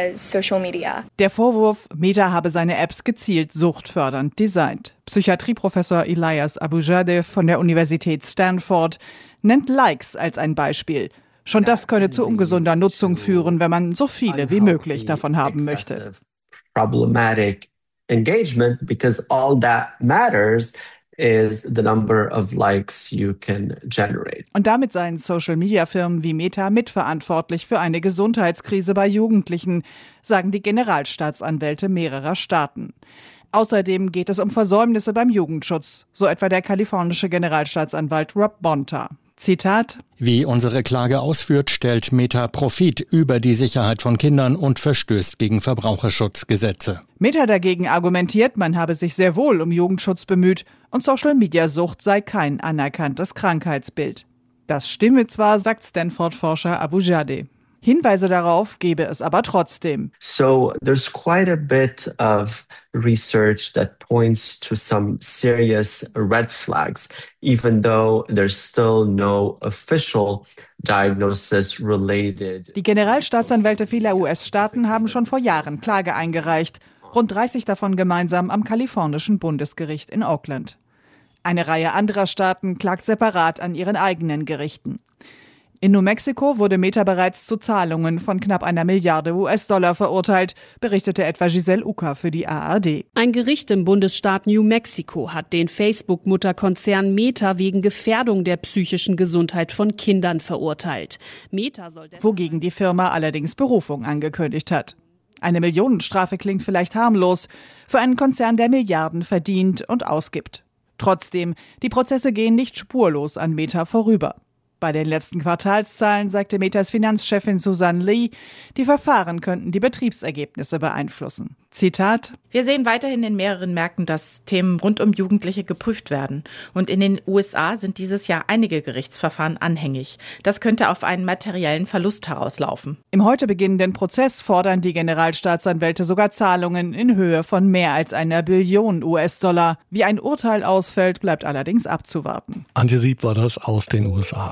Der Vorwurf, Meta habe seine Apps gezielt suchtfördernd designt. Psychiatrieprofessor Elias Abujadeh von der Universität Stanford nennt Likes als ein Beispiel. Schon das könne zu ungesunder Nutzung führen, wenn man so viele wie möglich davon haben möchte. Problematic engagement because all that matters is the number of likes you can generate. Und damit seien Social-Media-Firmen wie Meta mitverantwortlich für eine Gesundheitskrise bei Jugendlichen, sagen die Generalstaatsanwälte mehrerer Staaten. Außerdem geht es um Versäumnisse beim Jugendschutz, so etwa der kalifornische Generalstaatsanwalt Rob Bonta. Zitat: Wie unsere Klage ausführt, stellt Meta Profit über die Sicherheit von Kindern und verstößt gegen Verbraucherschutzgesetze. Meta dagegen argumentiert, man habe sich sehr wohl um Jugendschutz bemüht und Social-Media-Sucht sei kein anerkanntes Krankheitsbild. Das stimme zwar, sagt Stanford-Forscher Abujadeh. Hinweise darauf gebe es aber trotzdem. So there's quite a bit of research that points to some serious red flags, even though there's still no official diagnosis related. Die Generalstaatsanwälte vieler U S-Staaten haben schon vor Jahren Klage eingereicht, rund dreißig davon gemeinsam am kalifornischen Bundesgericht in Oakland. Eine Reihe anderer Staaten klagt separat an ihren eigenen Gerichten. In New Mexico wurde Meta bereits zu Zahlungen von knapp einer Milliarde U S-Dollar verurteilt, berichtete etwa Giselle Ucker für die A R D. Ein Gericht im Bundesstaat New Mexico hat den Facebook-Mutterkonzern Meta wegen Gefährdung der psychischen Gesundheit von Kindern verurteilt. Meta soll wogegen die Firma allerdings Berufung angekündigt hat. Eine Millionenstrafe klingt vielleicht harmlos für einen Konzern, der Milliarden verdient und ausgibt. Trotzdem, die Prozesse gehen nicht spurlos an Meta vorüber. Bei den letzten Quartalszahlen sagte Metas Finanzchefin Susan Lee, die Verfahren könnten die Betriebsergebnisse beeinflussen. Zitat: Wir sehen weiterhin in mehreren Märkten, dass Themen rund um Jugendliche geprüft werden. Und in den U S A sind dieses Jahr einige Gerichtsverfahren anhängig. Das könnte auf einen materiellen Verlust herauslaufen. Im heute beginnenden Prozess fordern die Generalstaatsanwälte sogar Zahlungen in Höhe von mehr als einer Billion U S-Dollar. Wie ein Urteil ausfällt, bleibt allerdings abzuwarten. Antje Sieb war das aus den U S A.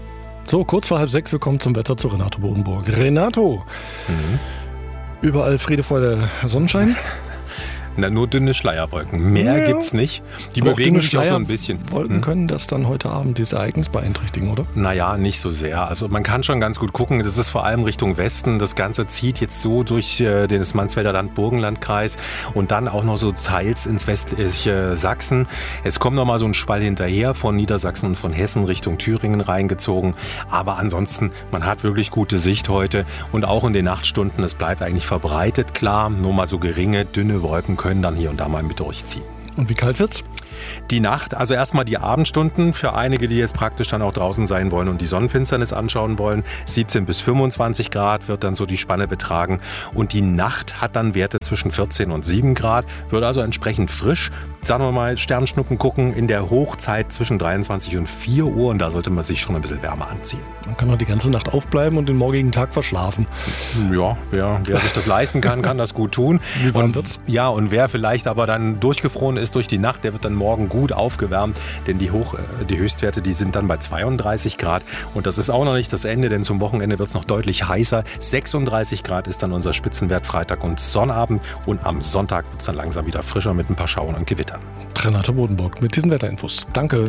So, kurz vor halb sechs, willkommen zum Wetter zu Renato Bodenburg. Renato, mhm. Überall Friede, Freude, Sonnenschein? Na, nur dünne Schleierwolken. Mehr Ja. gibt's nicht. Die Aber auch bewegen dünne sich auch so ein bisschen. Wolken Hm? können das dann heute Abend dieses Ereignis beeinträchtigen, oder? Naja, nicht so sehr. Also man kann schon ganz gut gucken. Das ist vor allem Richtung Westen. Das Ganze zieht jetzt so durch äh, den Mansfelder Land-Burgenlandkreis und dann auch noch so teils ins westliche Sachsen. Es kommt noch mal so ein Schwall hinterher von Niedersachsen und von Hessen Richtung Thüringen reingezogen. Aber ansonsten, man hat wirklich gute Sicht heute und auch in den Nachtstunden. Es bleibt eigentlich verbreitet klar. Nur mal so geringe, dünne Wolken können dann hier und da mal mit durchziehen. Und wie kalt wird's? Die Nacht, also erstmal die Abendstunden für einige, die jetzt praktisch dann auch draußen sein wollen und die Sonnenfinsternis anschauen wollen. siebzehn bis fünfundzwanzig Grad wird dann so die Spanne betragen. Und die Nacht hat dann Werte zwischen vierzehn und sieben Grad, wird also entsprechend frisch. Sagen wir mal, Sternschnuppen gucken in der Hochzeit zwischen dreiundzwanzig und vier Uhr und da sollte man sich schon ein bisschen wärmer anziehen. Man kann auch die ganze Nacht aufbleiben und den morgigen Tag verschlafen. Ja, wer, wer sich das leisten kann, kann das gut tun. Wie warm und, wird's? Ja, und wer vielleicht aber dann durchgefroren ist durch die Nacht, der wird dann morgen gut aufgewärmt, denn die, Hoch, die Höchstwerte, die sind dann bei zweiunddreißig Grad und das ist auch noch nicht das Ende, denn zum Wochenende wird es noch deutlich heißer. sechsunddreißig Grad ist dann unser Spitzenwert Freitag und Sonnabend und am Sonntag wird es dann langsam wieder frischer mit ein paar Schauern und Gewittern. Renate Bodenburg mit diesen Wetterinfos. Danke.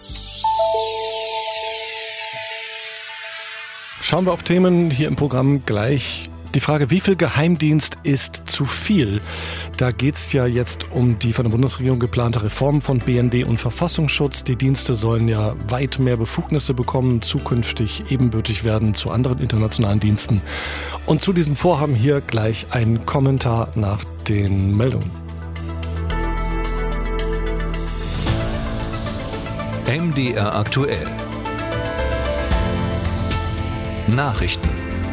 Schauen wir auf Themen hier im Programm gleich. Die Frage, wie viel Geheimdienst ist zu viel? Da geht es ja jetzt um die von der Bundesregierung geplante Reform von B N D und Verfassungsschutz. Die Dienste sollen ja weit mehr Befugnisse bekommen, zukünftig ebenbürtig werden zu anderen internationalen Diensten. Und zu diesem Vorhaben hier gleich ein Kommentar nach den Meldungen. M D R aktuell. Nachrichten.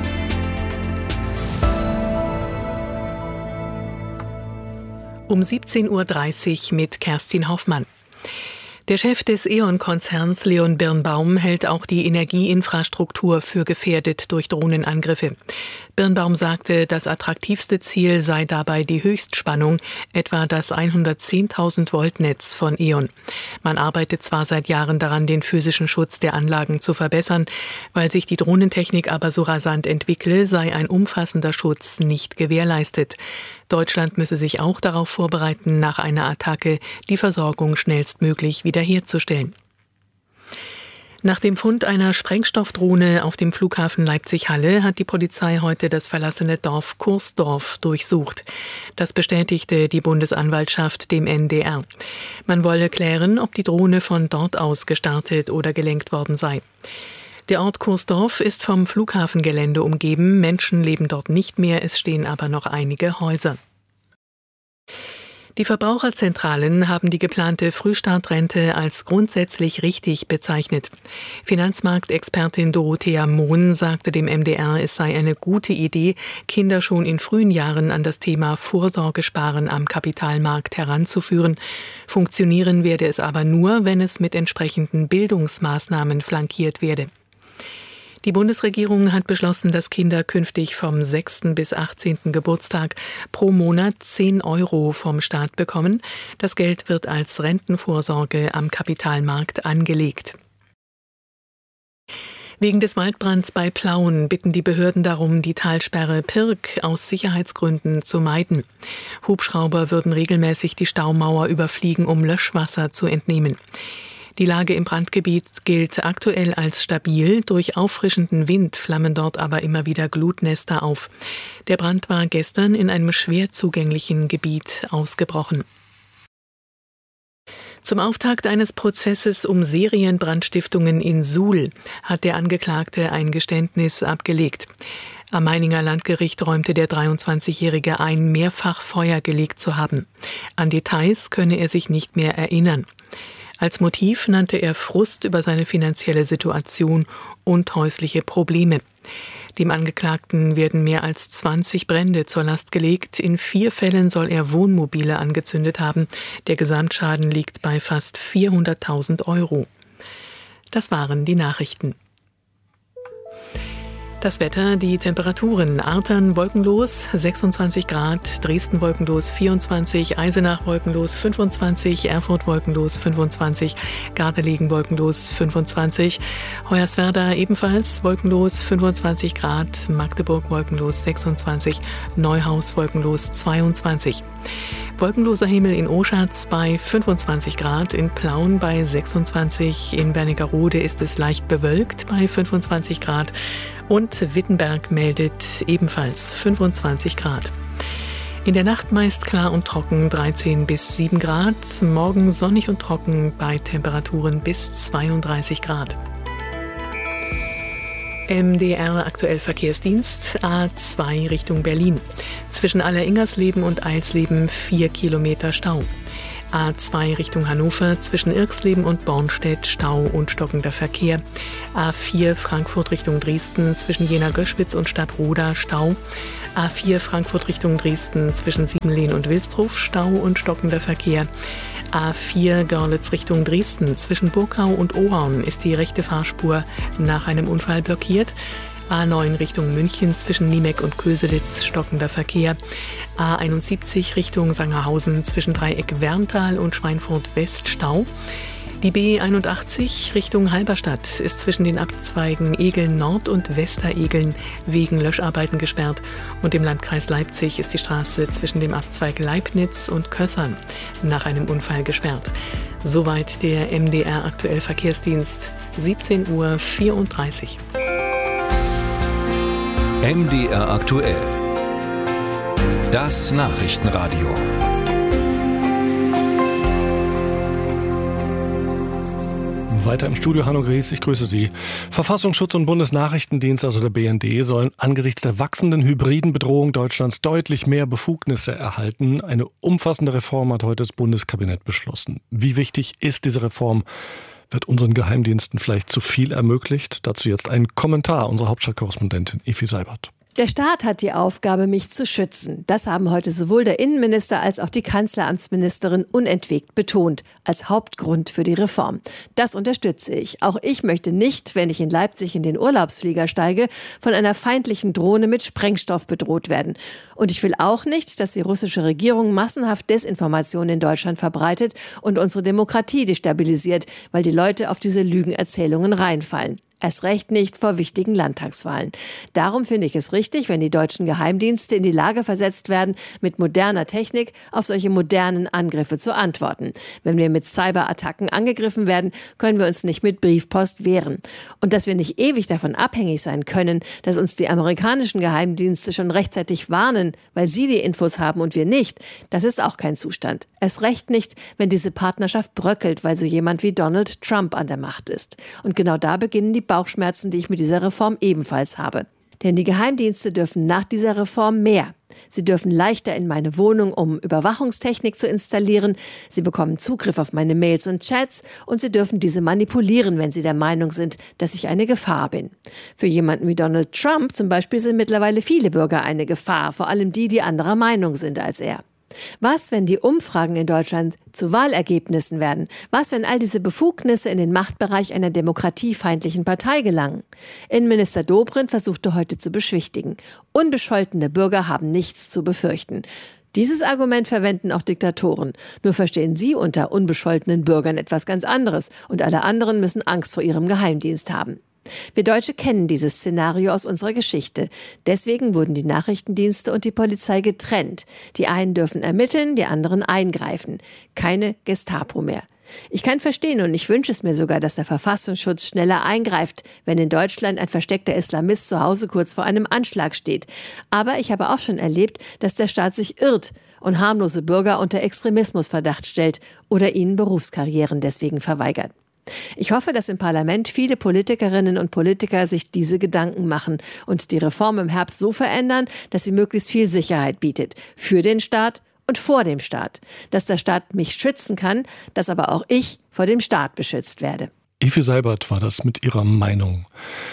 Um siebzehn Uhr dreißig mit Kerstin Hoffmann. Der Chef des E.ON-Konzerns Leon Birnbaum hält auch die Energieinfrastruktur für gefährdet durch Drohnenangriffe. Birnbaum sagte, das attraktivste Ziel sei dabei die Höchstspannung, etwa das hundertzehntausend Volt Netz von E.ON. Man arbeitet zwar seit Jahren daran, den physischen Schutz der Anlagen zu verbessern, weil sich die Drohnentechnik aber so rasant entwickle, sei ein umfassender Schutz nicht gewährleistet. Deutschland müsse sich auch darauf vorbereiten, nach einer Attacke die Versorgung schnellstmöglich wiederherzustellen. Nach dem Fund einer Sprengstoffdrohne auf dem Flughafen Leipzig-Halle hat die Polizei heute das verlassene Dorf Kursdorf durchsucht. Das bestätigte die Bundesanwaltschaft dem N D R. Man wolle klären, ob die Drohne von dort aus gestartet oder gelenkt worden sei. Der Ort Kursdorf ist vom Flughafengelände umgeben. Menschen leben dort nicht mehr, es stehen aber noch einige Häuser. Die Verbraucherzentralen haben die geplante Frühstartrente als grundsätzlich richtig bezeichnet. Finanzmarktexpertin Dorothea Mohn sagte dem M D R, es sei eine gute Idee, Kinder schon in frühen Jahren an das Thema Vorsorgesparen am Kapitalmarkt heranzuführen. Funktionieren werde es aber nur, wenn es mit entsprechenden Bildungsmaßnahmen flankiert werde. Die Bundesregierung hat beschlossen, dass Kinder künftig vom sechsten bis achtzehnten Geburtstag pro Monat zehn Euro vom Staat bekommen. Das Geld wird als Rentenvorsorge am Kapitalmarkt angelegt. Wegen des Waldbrands bei Plauen bitten die Behörden darum, die Talsperre Pirk aus Sicherheitsgründen zu meiden. Hubschrauber würden regelmäßig die Staumauer überfliegen, um Löschwasser zu entnehmen. Die Lage im Brandgebiet gilt aktuell als stabil. Durch auffrischenden Wind flammen dort aber immer wieder Glutnester auf. Der Brand war gestern in einem schwer zugänglichen Gebiet ausgebrochen. Zum Auftakt eines Prozesses um Serienbrandstiftungen in Suhl hat der Angeklagte ein Geständnis abgelegt. Am Meininger Landgericht räumte der dreiundzwanzigjährige ein, mehrfach Feuer gelegt zu haben. An Details könne er sich nicht mehr erinnern. Als Motiv nannte er Frust über seine finanzielle Situation und häusliche Probleme. Dem Angeklagten werden mehr als zwanzig Brände zur Last gelegt. In vier Fällen soll er Wohnmobile angezündet haben. Der Gesamtschaden liegt bei fast vierhunderttausend Euro. Das waren die Nachrichten. Das Wetter, die Temperaturen: Artern wolkenlos sechsundzwanzig Grad, Dresden wolkenlos vierundzwanzig, Eisenach wolkenlos fünfundzwanzig, Erfurt wolkenlos fünfundzwanzig, Gardelegen wolkenlos fünfundzwanzig, Hoyerswerda ebenfalls wolkenlos fünfundzwanzig Grad, Magdeburg wolkenlos sechsundzwanzig, Neuhaus wolkenlos zweiundzwanzig. Wolkenloser Himmel in Oschatz bei fünfundzwanzig Grad, in Plauen bei sechsundzwanzig, in Wernigerode ist es leicht bewölkt bei fünfundzwanzig Grad und Wittenberg meldet ebenfalls fünfundzwanzig Grad. In der Nacht meist klar und trocken, dreizehn bis sieben Grad, morgen sonnig und trocken bei Temperaturen bis zweiunddreißig Grad. M D R aktuell Verkehrsdienst A zwei Richtung Berlin. Zwischen Alleringersleben und Eilsleben vier Kilometer Stau. A zwei Richtung Hannover, zwischen Irxleben und Bornstedt Stau und stockender Verkehr. A vier Frankfurt Richtung Dresden, zwischen Jena-Göschwitz und Stadtroda Stau. A vier Frankfurt Richtung Dresden, zwischen Siebenlehn und Wilsdruf Stau und stockender Verkehr. A vier Görlitz Richtung Dresden, zwischen Burgau und Ohaun ist die rechte Fahrspur nach einem Unfall blockiert. A neun Richtung München, zwischen Niemeck und Köselitz stockender Verkehr. A einundsiebzig Richtung Sangerhausen, zwischen Dreieck Werntal und Schweinfurt West Stau. Die B einundachtzig Richtung Halberstadt ist zwischen den Abzweigen Egeln Nord und Westeregeln wegen Löscharbeiten gesperrt. Und im Landkreis Leipzig ist die Straße zwischen dem Abzweig Leibnitz und Kössern nach einem Unfall gesperrt. Soweit der M D R aktuell Verkehrsdienst, siebzehn Uhr vierunddreißig. M D R aktuell. Das Nachrichtenradio. Weiter im Studio Hanno Gries, ich grüße Sie. Verfassungsschutz und Bundesnachrichtendienst, also der B N D, sollen angesichts der wachsenden hybriden Bedrohung Deutschlands deutlich mehr Befugnisse erhalten. Eine umfassende Reform hat heute das Bundeskabinett beschlossen. Wie wichtig ist diese Reform? Wird unseren Geheimdiensten vielleicht zu viel ermöglicht? Dazu jetzt ein Kommentar unserer Hauptstadtkorrespondentin Evi Seibert. Der Staat hat die Aufgabe, mich zu schützen. Das haben heute sowohl der Innenminister als auch die Kanzleramtsministerin unentwegt betont, als Hauptgrund für die Reform. Das unterstütze ich. Auch ich möchte nicht, wenn ich in Leipzig in den Urlaubsflieger steige, von einer feindlichen Drohne mit Sprengstoff bedroht werden. Und ich will auch nicht, dass die russische Regierung massenhaft Desinformation in Deutschland verbreitet und unsere Demokratie destabilisiert, weil die Leute auf diese Lügenerzählungen reinfallen. Erst recht nicht vor wichtigen Landtagswahlen. Darum finde ich es richtig, wenn die deutschen Geheimdienste in die Lage versetzt werden, mit moderner Technik auf solche modernen Angriffe zu antworten. Wenn wir mit Cyberattacken angegriffen werden, können wir uns nicht mit Briefpost wehren. Und dass wir nicht ewig davon abhängig sein können, dass uns die amerikanischen Geheimdienste schon rechtzeitig warnen, weil sie die Infos haben und wir nicht, das ist auch kein Zustand. Erst recht nicht, wenn diese Partnerschaft bröckelt, weil so jemand wie Donald Trump an der Macht ist. Und genau da beginnen die Bauchschmerzen, die ich mit dieser Reform ebenfalls habe. Denn die Geheimdienste dürfen nach dieser Reform mehr. Sie dürfen leichter in meine Wohnung, um Überwachungstechnik zu installieren. Sie bekommen Zugriff auf meine Mails und Chats und sie dürfen diese manipulieren, wenn sie der Meinung sind, dass ich eine Gefahr bin. Für jemanden wie Donald Trump zum Beispiel sind mittlerweile viele Bürger eine Gefahr, vor allem die, die anderer Meinung sind als er. Was, wenn die Umfragen in Deutschland zu Wahlergebnissen werden? Was, wenn all diese Befugnisse in den Machtbereich einer demokratiefeindlichen Partei gelangen? Innenminister Dobrindt versuchte heute zu beschwichtigen. Unbescholtene Bürger haben nichts zu befürchten. Dieses Argument verwenden auch Diktatoren. Nur verstehen sie unter unbescholtenen Bürgern etwas ganz anderes und alle anderen müssen Angst vor ihrem Geheimdienst haben. Wir Deutsche kennen dieses Szenario aus unserer Geschichte. Deswegen wurden die Nachrichtendienste und die Polizei getrennt. Die einen dürfen ermitteln, die anderen eingreifen. Keine Gestapo mehr. Ich kann verstehen und ich wünsche es mir sogar, dass der Verfassungsschutz schneller eingreift, wenn in Deutschland ein versteckter Islamist zu Hause kurz vor einem Anschlag steht. Aber ich habe auch schon erlebt, dass der Staat sich irrt und harmlose Bürger unter Extremismusverdacht stellt oder ihnen Berufskarrieren deswegen verweigert. Ich hoffe, dass im Parlament viele Politikerinnen und Politiker sich diese Gedanken machen und die Reform im Herbst so verändern, dass sie möglichst viel Sicherheit bietet. Für den Staat und vor dem Staat. Dass der Staat mich schützen kann, dass aber auch ich vor dem Staat beschützt werde. Evi Seibert war das mit ihrer Meinung.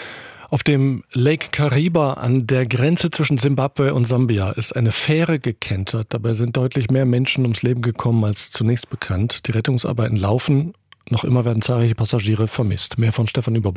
Auf dem Lake Kariba an der Grenze zwischen Simbabwe und Sambia ist eine Fähre gekentert. Dabei sind deutlich mehr Menschen ums Leben gekommen als zunächst bekannt. Die Rettungsarbeiten laufen. Noch immer werden zahlreiche Passagiere vermisst. Mehr von Stefan Überbach.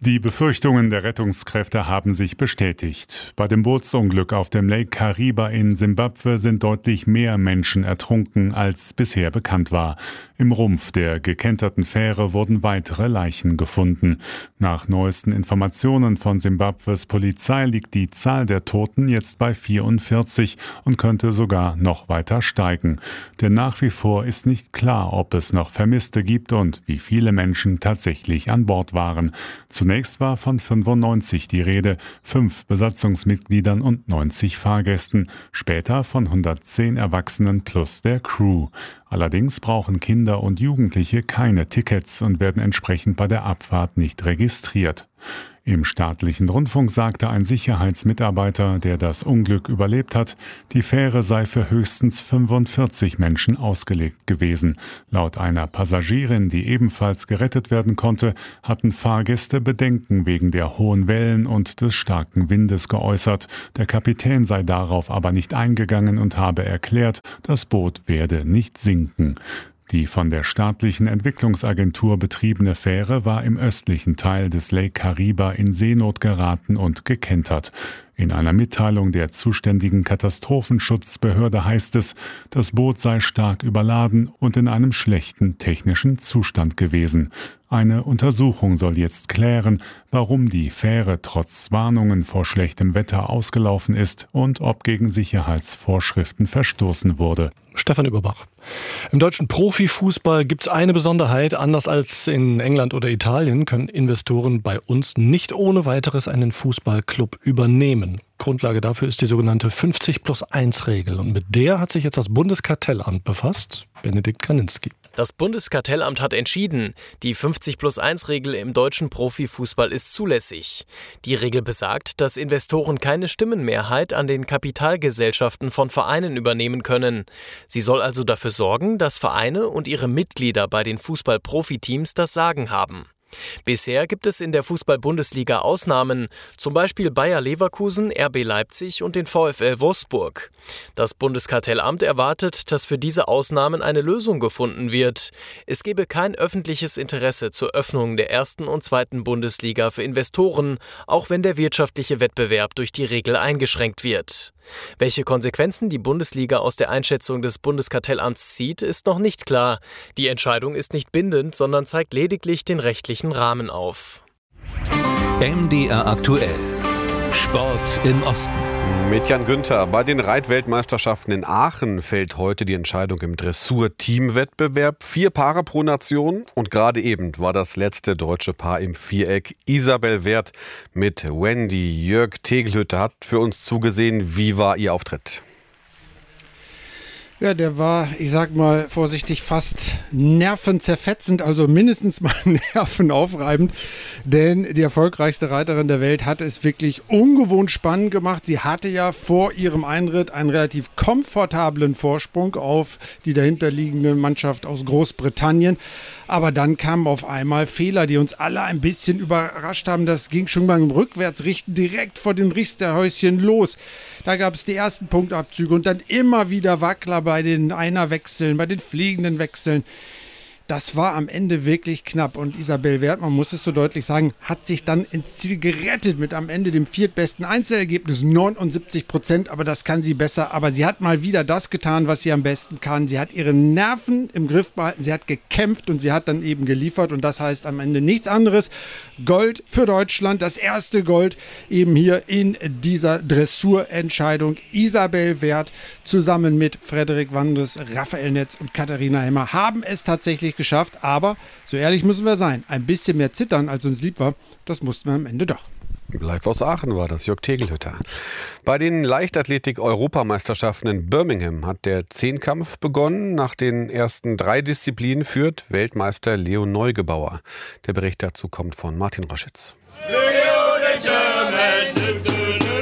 Die Befürchtungen der Rettungskräfte haben sich bestätigt. Bei dem Bootsunglück auf dem Lake Kariba in Simbabwe sind deutlich mehr Menschen ertrunken, als bisher bekannt war. Im Rumpf der gekenterten Fähre wurden weitere Leichen gefunden. Nach neuesten Informationen von Simbabwes Polizei liegt die Zahl der Toten jetzt bei vierundvierzig und könnte sogar noch weiter steigen. Denn nach wie vor ist nicht klar, ob es noch Vermisste gibt und wie viele Menschen tatsächlich an Bord waren. Zunächst Zunächst war von fünfundneunzig die Rede, fünf Besatzungsmitgliedern und neunzig Fahrgästen, später von hundertzehn Erwachsenen plus der Crew. Allerdings brauchen Kinder und Jugendliche keine Tickets und werden entsprechend bei der Abfahrt nicht registriert. Im staatlichen Rundfunk sagte ein Sicherheitsmitarbeiter, der das Unglück überlebt hat, die Fähre sei für höchstens fünfundvierzig Menschen ausgelegt gewesen. Laut einer Passagierin, die ebenfalls gerettet werden konnte, hatten Fahrgäste Bedenken wegen der hohen Wellen und des starken Windes geäußert. Der Kapitän sei darauf aber nicht eingegangen und habe erklärt, das Boot werde nicht sinken. Die von der staatlichen Entwicklungsagentur betriebene Fähre war im östlichen Teil des Lake Kariba in Seenot geraten und gekentert. In einer Mitteilung der zuständigen Katastrophenschutzbehörde heißt es, das Boot sei stark überladen und in einem schlechten technischen Zustand gewesen. Eine Untersuchung soll jetzt klären, warum die Fähre trotz Warnungen vor schlechtem Wetter ausgelaufen ist und ob gegen Sicherheitsvorschriften verstoßen wurde. Stefan Überbach. Im deutschen Profifußball gibt es eine Besonderheit. Anders als in England oder Italien können Investoren bei uns nicht ohne weiteres einen Fußballclub übernehmen. Grundlage dafür ist die sogenannte fünfzig plus eins Regel. Und mit der hat sich jetzt das Bundeskartellamt befasst. Benedikt Kaninski. Das Bundeskartellamt hat entschieden, die fünfzig plus eins Regel im deutschen Profifußball ist zulässig. Die Regel besagt, dass Investoren keine Stimmenmehrheit an den Kapitalgesellschaften von Vereinen übernehmen können. Sie soll also dafür sorgen, dass Vereine und ihre Mitglieder bei den Fußball-Profiteams das Sagen haben. Bisher gibt es in der Fußball-Bundesliga Ausnahmen, zum Beispiel Bayer Leverkusen, R B Leipzig und den VfL Wolfsburg. Das Bundeskartellamt erwartet, dass für diese Ausnahmen eine Lösung gefunden wird. Es gebe kein öffentliches Interesse zur Öffnung der ersten und zweiten Bundesliga für Investoren, auch wenn der wirtschaftliche Wettbewerb durch die Regel eingeschränkt wird. Welche Konsequenzen die Bundesliga aus der Einschätzung des Bundeskartellamts zieht, ist noch nicht klar. Die Entscheidung ist nicht bindend, sondern zeigt lediglich den rechtlichen Rahmen auf. M D R aktuell. Sport im Osten. Mit Jan Günther. Bei den Reitweltmeisterschaften in Aachen fällt heute die Entscheidung im Dressur-Teamwettbewerb. Vier Paare pro Nation. Und gerade eben war das letzte deutsche Paar im Viereck. Isabel Werth mit Wendy. Jörg Tegelhütte hat für uns zugesehen. Wie war Ihr Auftritt? Ja, der war, ich sag mal vorsichtig, fast nervenzerfetzend, also mindestens mal nervenaufreibend, denn die erfolgreichste Reiterin der Welt hatte es wirklich ungewohnt spannend gemacht. Sie hatte ja vor ihrem Einritt einen relativ komfortablen Vorsprung auf die dahinterliegende Mannschaft aus Großbritannien. Aber dann kamen auf einmal Fehler, die uns alle ein bisschen überrascht haben. Das ging schon beim Rückwärtsrichten direkt vor den Richterhäuschen los. Da gab es die ersten Punktabzüge und dann immer wieder Wackler bei den Einerwechseln, bei den fliegenden Wechseln. Das war am Ende wirklich knapp und Isabel Werth, man muss es so deutlich sagen, hat sich dann ins Ziel gerettet mit am Ende dem viertbesten Einzelergebnis, neunundsiebzig Prozent, aber das kann sie besser. Aber sie hat mal wieder das getan, was sie am besten kann. Sie hat ihre Nerven im Griff behalten, sie hat gekämpft und sie hat dann eben geliefert und das heißt am Ende nichts anderes. Gold für Deutschland, das erste Gold eben hier in dieser Dressurentscheidung. Isabel Werth zusammen mit Frederik Wandres, Raphael Netz und Katharina Hemmer haben es tatsächlich geschafft, aber so ehrlich müssen wir sein, ein bisschen mehr zittern, als uns lieb war, das mussten wir am Ende doch. Live aus Aachen war das, Jörg Tegelhütter. Bei den Leichtathletik-Europameisterschaften in Birmingham hat der Zehnkampf begonnen. Nach den ersten drei Disziplinen führt Weltmeister Leon Neugebauer. Der Bericht dazu kommt von Martin Roschitz.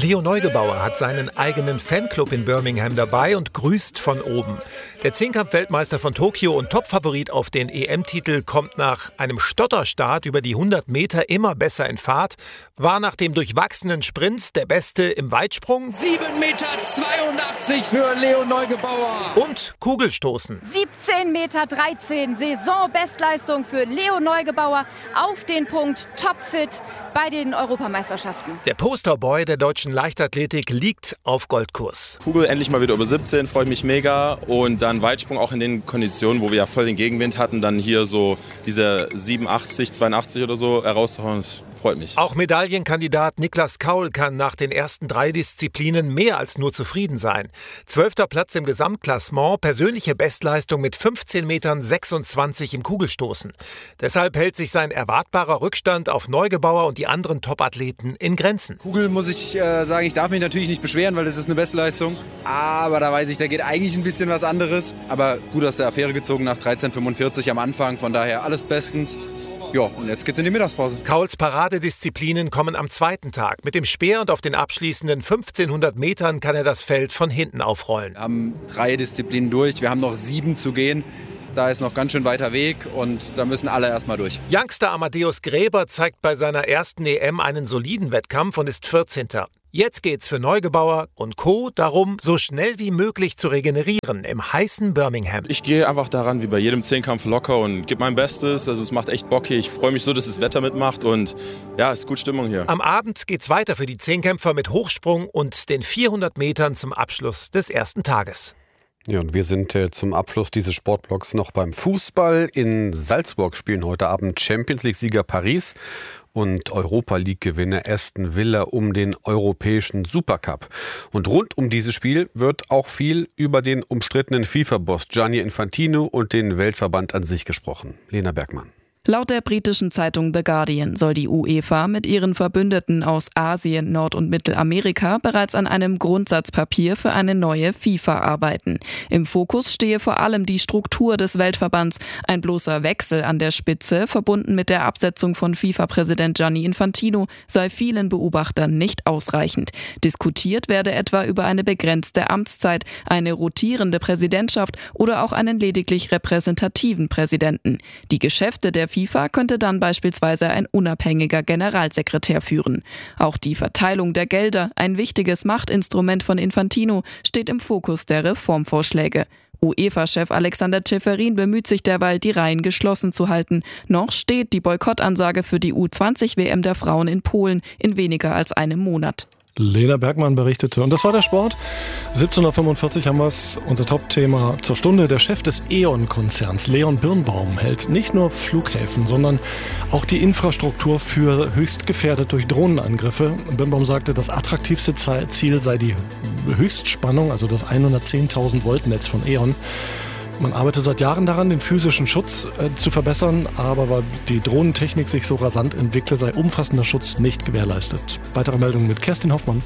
Leo Neugebauer hat seinen eigenen Fanclub in Birmingham dabei und grüßt von oben. Der Zehnkampf-Weltmeister von Tokio und Topfavorit auf den E M-Titel kommt nach einem Stotterstart über die hundert Meter immer besser in Fahrt, war nach dem durchwachsenen Sprint der Beste im Weitsprung. sieben Meter zweiundachtzig für Leo Neugebauer. Und Kugelstoßen. siebzehn Meter dreizehn, Saisonbestleistung für Leo Neugebauer, auf den Punkt, topfit bei den Europameisterschaften. Der Posterboy der deutschen Leichtathletik liegt auf Goldkurs. Kugel endlich mal wieder über siebzehn, freut mich mega. Und dann Weitsprung auch in den Konditionen, wo wir ja voll den Gegenwind hatten, dann hier so diese siebenundachtzig, zweiundachtzig oder so herauszuhauen, das freut mich. Auch Medaillenkandidat Niklas Kaul kann nach den ersten drei Disziplinen mehr als nur zufrieden sein. Zwölfter Platz im Gesamtklassement, persönliche Bestleistung mit fünfzehn Metern sechsundzwanzig im Kugelstoßen. Deshalb hält sich sein erwartbarer Rückstand auf Neugebauer und die anderen Top-Athleten in Grenzen. Kugel muss ich äh, sagen, ich darf mich natürlich nicht beschweren, weil das ist eine Bestleistung. Aber da weiß ich, da geht eigentlich ein bisschen was anderes. Aber gut aus der Affäre gezogen nach dreizehn fünfundvierzig am Anfang. Von daher alles bestens. Ja, und jetzt geht's in die Mittagspause. Kauls Paradedisziplinen kommen am zweiten Tag. Mit dem Speer und auf den abschließenden fünfzehnhundert Metern kann er das Feld von hinten aufrollen. Wir haben drei Disziplinen durch, wir haben noch sieben zu gehen. Da ist noch ganz schön weiter Weg und da müssen alle erstmal durch. Youngster Amadeus Gräber zeigt bei seiner ersten E M einen soliden Wettkampf und ist vierzehnter Jetzt geht's für Neugebauer und Co. darum, so schnell wie möglich zu regenerieren im heißen Birmingham. Ich gehe einfach daran wie bei jedem Zehnkampf locker und gebe mein Bestes. Also es macht echt Bock hier. Ich freue mich so, dass das Wetter mitmacht und ja, es ist gut Stimmung hier. Am Abend geht's weiter für die Zehnkämpfer mit Hochsprung und den vierhundert Metern zum Abschluss des ersten Tages. Ja, und wir sind äh, zum Abschluss dieses Sportblocks noch beim Fußball. In Salzburg spielen heute Abend Champions League-Sieger Paris und Europa-League-Gewinner Aston Villa um den europäischen Supercup. Und rund um dieses Spiel wird auch viel über den umstrittenen FIFA-Boss Gianni Infantino und den Weltverband an sich gesprochen. Lena Bergmann. Laut der britischen Zeitung The Guardian soll die UEFA mit ihren Verbündeten aus Asien, Nord- und Mittelamerika bereits an einem Grundsatzpapier für eine neue FIFA arbeiten. Im Fokus stehe vor allem die Struktur des Weltverbands. Ein bloßer Wechsel an der Spitze, verbunden mit der Absetzung von FIFA-Präsident Gianni Infantino, sei vielen Beobachtern nicht ausreichend. Diskutiert werde etwa über eine begrenzte Amtszeit, eine rotierende Präsidentschaft oder auch einen lediglich repräsentativen Präsidenten. Die Geschäfte der FIFA könnte dann beispielsweise ein unabhängiger Generalsekretär führen. Auch die Verteilung der Gelder, ein wichtiges Machtinstrument von Infantino, steht im Fokus der Reformvorschläge. UEFA-Chef Alexander Ceferin bemüht sich derweil, die Reihen geschlossen zu halten. Noch steht die Boykottansage für die U zwanzig W M der Frauen in Polen in weniger als einem Monat. Lena Bergmann berichtete. Und das war der Sport. siebzehn Uhr fünfundvierzig haben wir es. Unser Top-Thema zur Stunde. Der Chef des E.ON-Konzerns, Leon Birnbaum, hält nicht nur Flughäfen, sondern auch die Infrastruktur für höchst gefährdet durch Drohnenangriffe. Birnbaum sagte, das attraktivste Ziel sei die Höchstspannung, also das hundertzehntausend Volt Netz von E.ON. Man arbeitet seit Jahren daran, den physischen Schutz äh, zu verbessern, aber weil die Drohnentechnik sich so rasant entwickle, sei umfassender Schutz nicht gewährleistet. Weitere Meldungen mit Kerstin Hoffmann.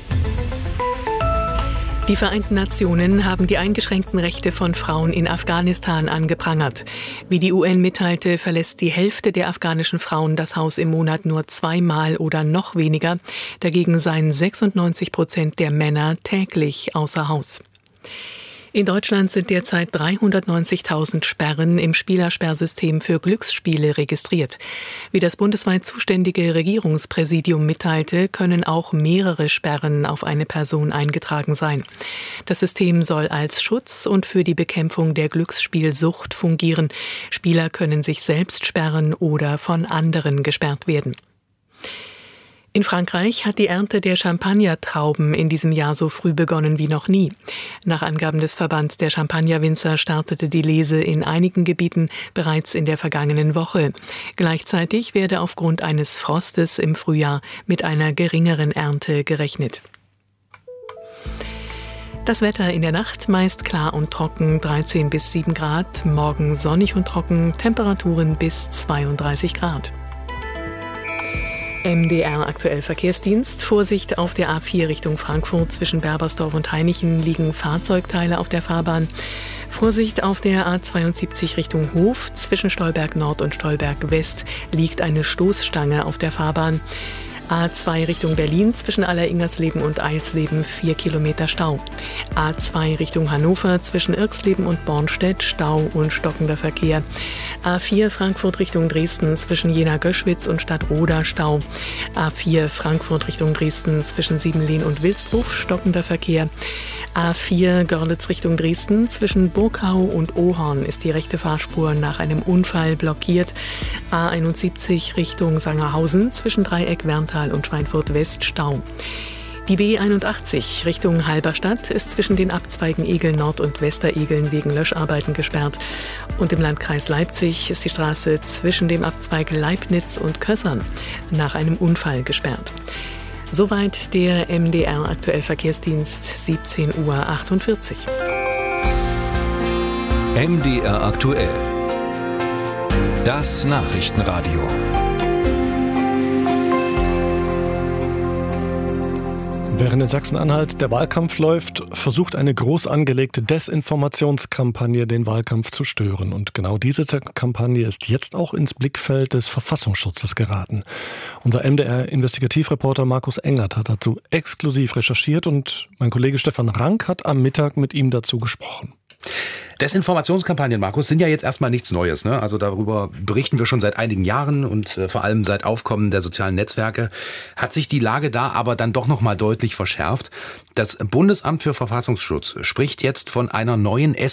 Die Vereinten Nationen haben die eingeschränkten Rechte von Frauen in Afghanistan angeprangert. Wie die U N mitteilte, verlässt die Hälfte der afghanischen Frauen das Haus im Monat nur zweimal oder noch weniger. Dagegen seien sechsundneunzig Prozent der Männer täglich außer Haus. In Deutschland sind derzeit dreihundertneunzigtausend Sperren im Spielersperrsystem für Glücksspiele registriert. Wie das bundesweit zuständige Regierungspräsidium mitteilte, können auch mehrere Sperren auf eine Person eingetragen sein. Das System soll als Schutz und für die Bekämpfung der Glücksspielsucht fungieren. Spieler können sich selbst sperren oder von anderen gesperrt werden. In Frankreich hat die Ernte der Champagnertrauben in diesem Jahr so früh begonnen wie noch nie. Nach Angaben des Verbands der Champagnerwinzer startete die Lese in einigen Gebieten bereits in der vergangenen Woche. Gleichzeitig werde aufgrund eines Frostes im Frühjahr mit einer geringeren Ernte gerechnet. Das Wetter in der Nacht meist klar und trocken, dreizehn bis sieben Grad. Morgen sonnig und trocken, Temperaturen bis zweiunddreißig Grad. M D R aktuell Verkehrsdienst. Vorsicht auf der A vier Richtung Frankfurt. Zwischen Berbersdorf und Hainichen liegen Fahrzeugteile auf der Fahrbahn. Vorsicht auf der A zweiundsiebzig Richtung Hof. Zwischen Stolberg Nord und Stolberg West liegt eine Stoßstange auf der Fahrbahn. A zwei Richtung Berlin zwischen Aller-Ingersleben und Eilsleben vier Kilometer Stau. A zwei Richtung Hannover zwischen Irxleben und Bornstedt Stau und stockender Verkehr. A vier Frankfurt Richtung Dresden zwischen Jena-Göschwitz und Stadtroda Stau. A vier Frankfurt Richtung Dresden zwischen Siebenlehn und Wilsdruf stockender Verkehr. A vier Görlitz Richtung Dresden zwischen Burgau und Ohorn ist die rechte Fahrspur nach einem Unfall blockiert. A einundsiebzig Richtung Sangerhausen zwischen Dreieck Werntal und Schweinfurt West Stau. Die B einundachtzig Richtung Halberstadt ist zwischen den Abzweigen Egeln Nord und Westeregeln wegen Löscharbeiten gesperrt. Und im Landkreis Leipzig ist die Straße zwischen dem Abzweig Leibnitz und Kössern nach einem Unfall gesperrt. Soweit der M D R Aktuell Verkehrsdienst, siebzehn Uhr achtundvierzig. M D R Aktuell. Das Nachrichtenradio. Während in Sachsen-Anhalt der Wahlkampf läuft, versucht eine groß angelegte Desinformationskampagne den Wahlkampf zu stören. Und genau diese Kampagne ist jetzt auch ins Blickfeld des Verfassungsschutzes geraten. Unser M D R-Investigativreporter Markus Engert hat dazu exklusiv recherchiert und mein Kollege Stefan Rank hat am Mittag mit ihm dazu gesprochen. Desinformationskampagnen, Markus, sind ja jetzt erstmal nichts Neues, ne? Also darüber berichten wir schon seit einigen Jahren und äh, vor allem seit Aufkommen der sozialen Netzwerke hat sich die Lage da aber dann doch nochmal deutlich verschärft. Das Bundesamt für Verfassungsschutz spricht jetzt von einer neuen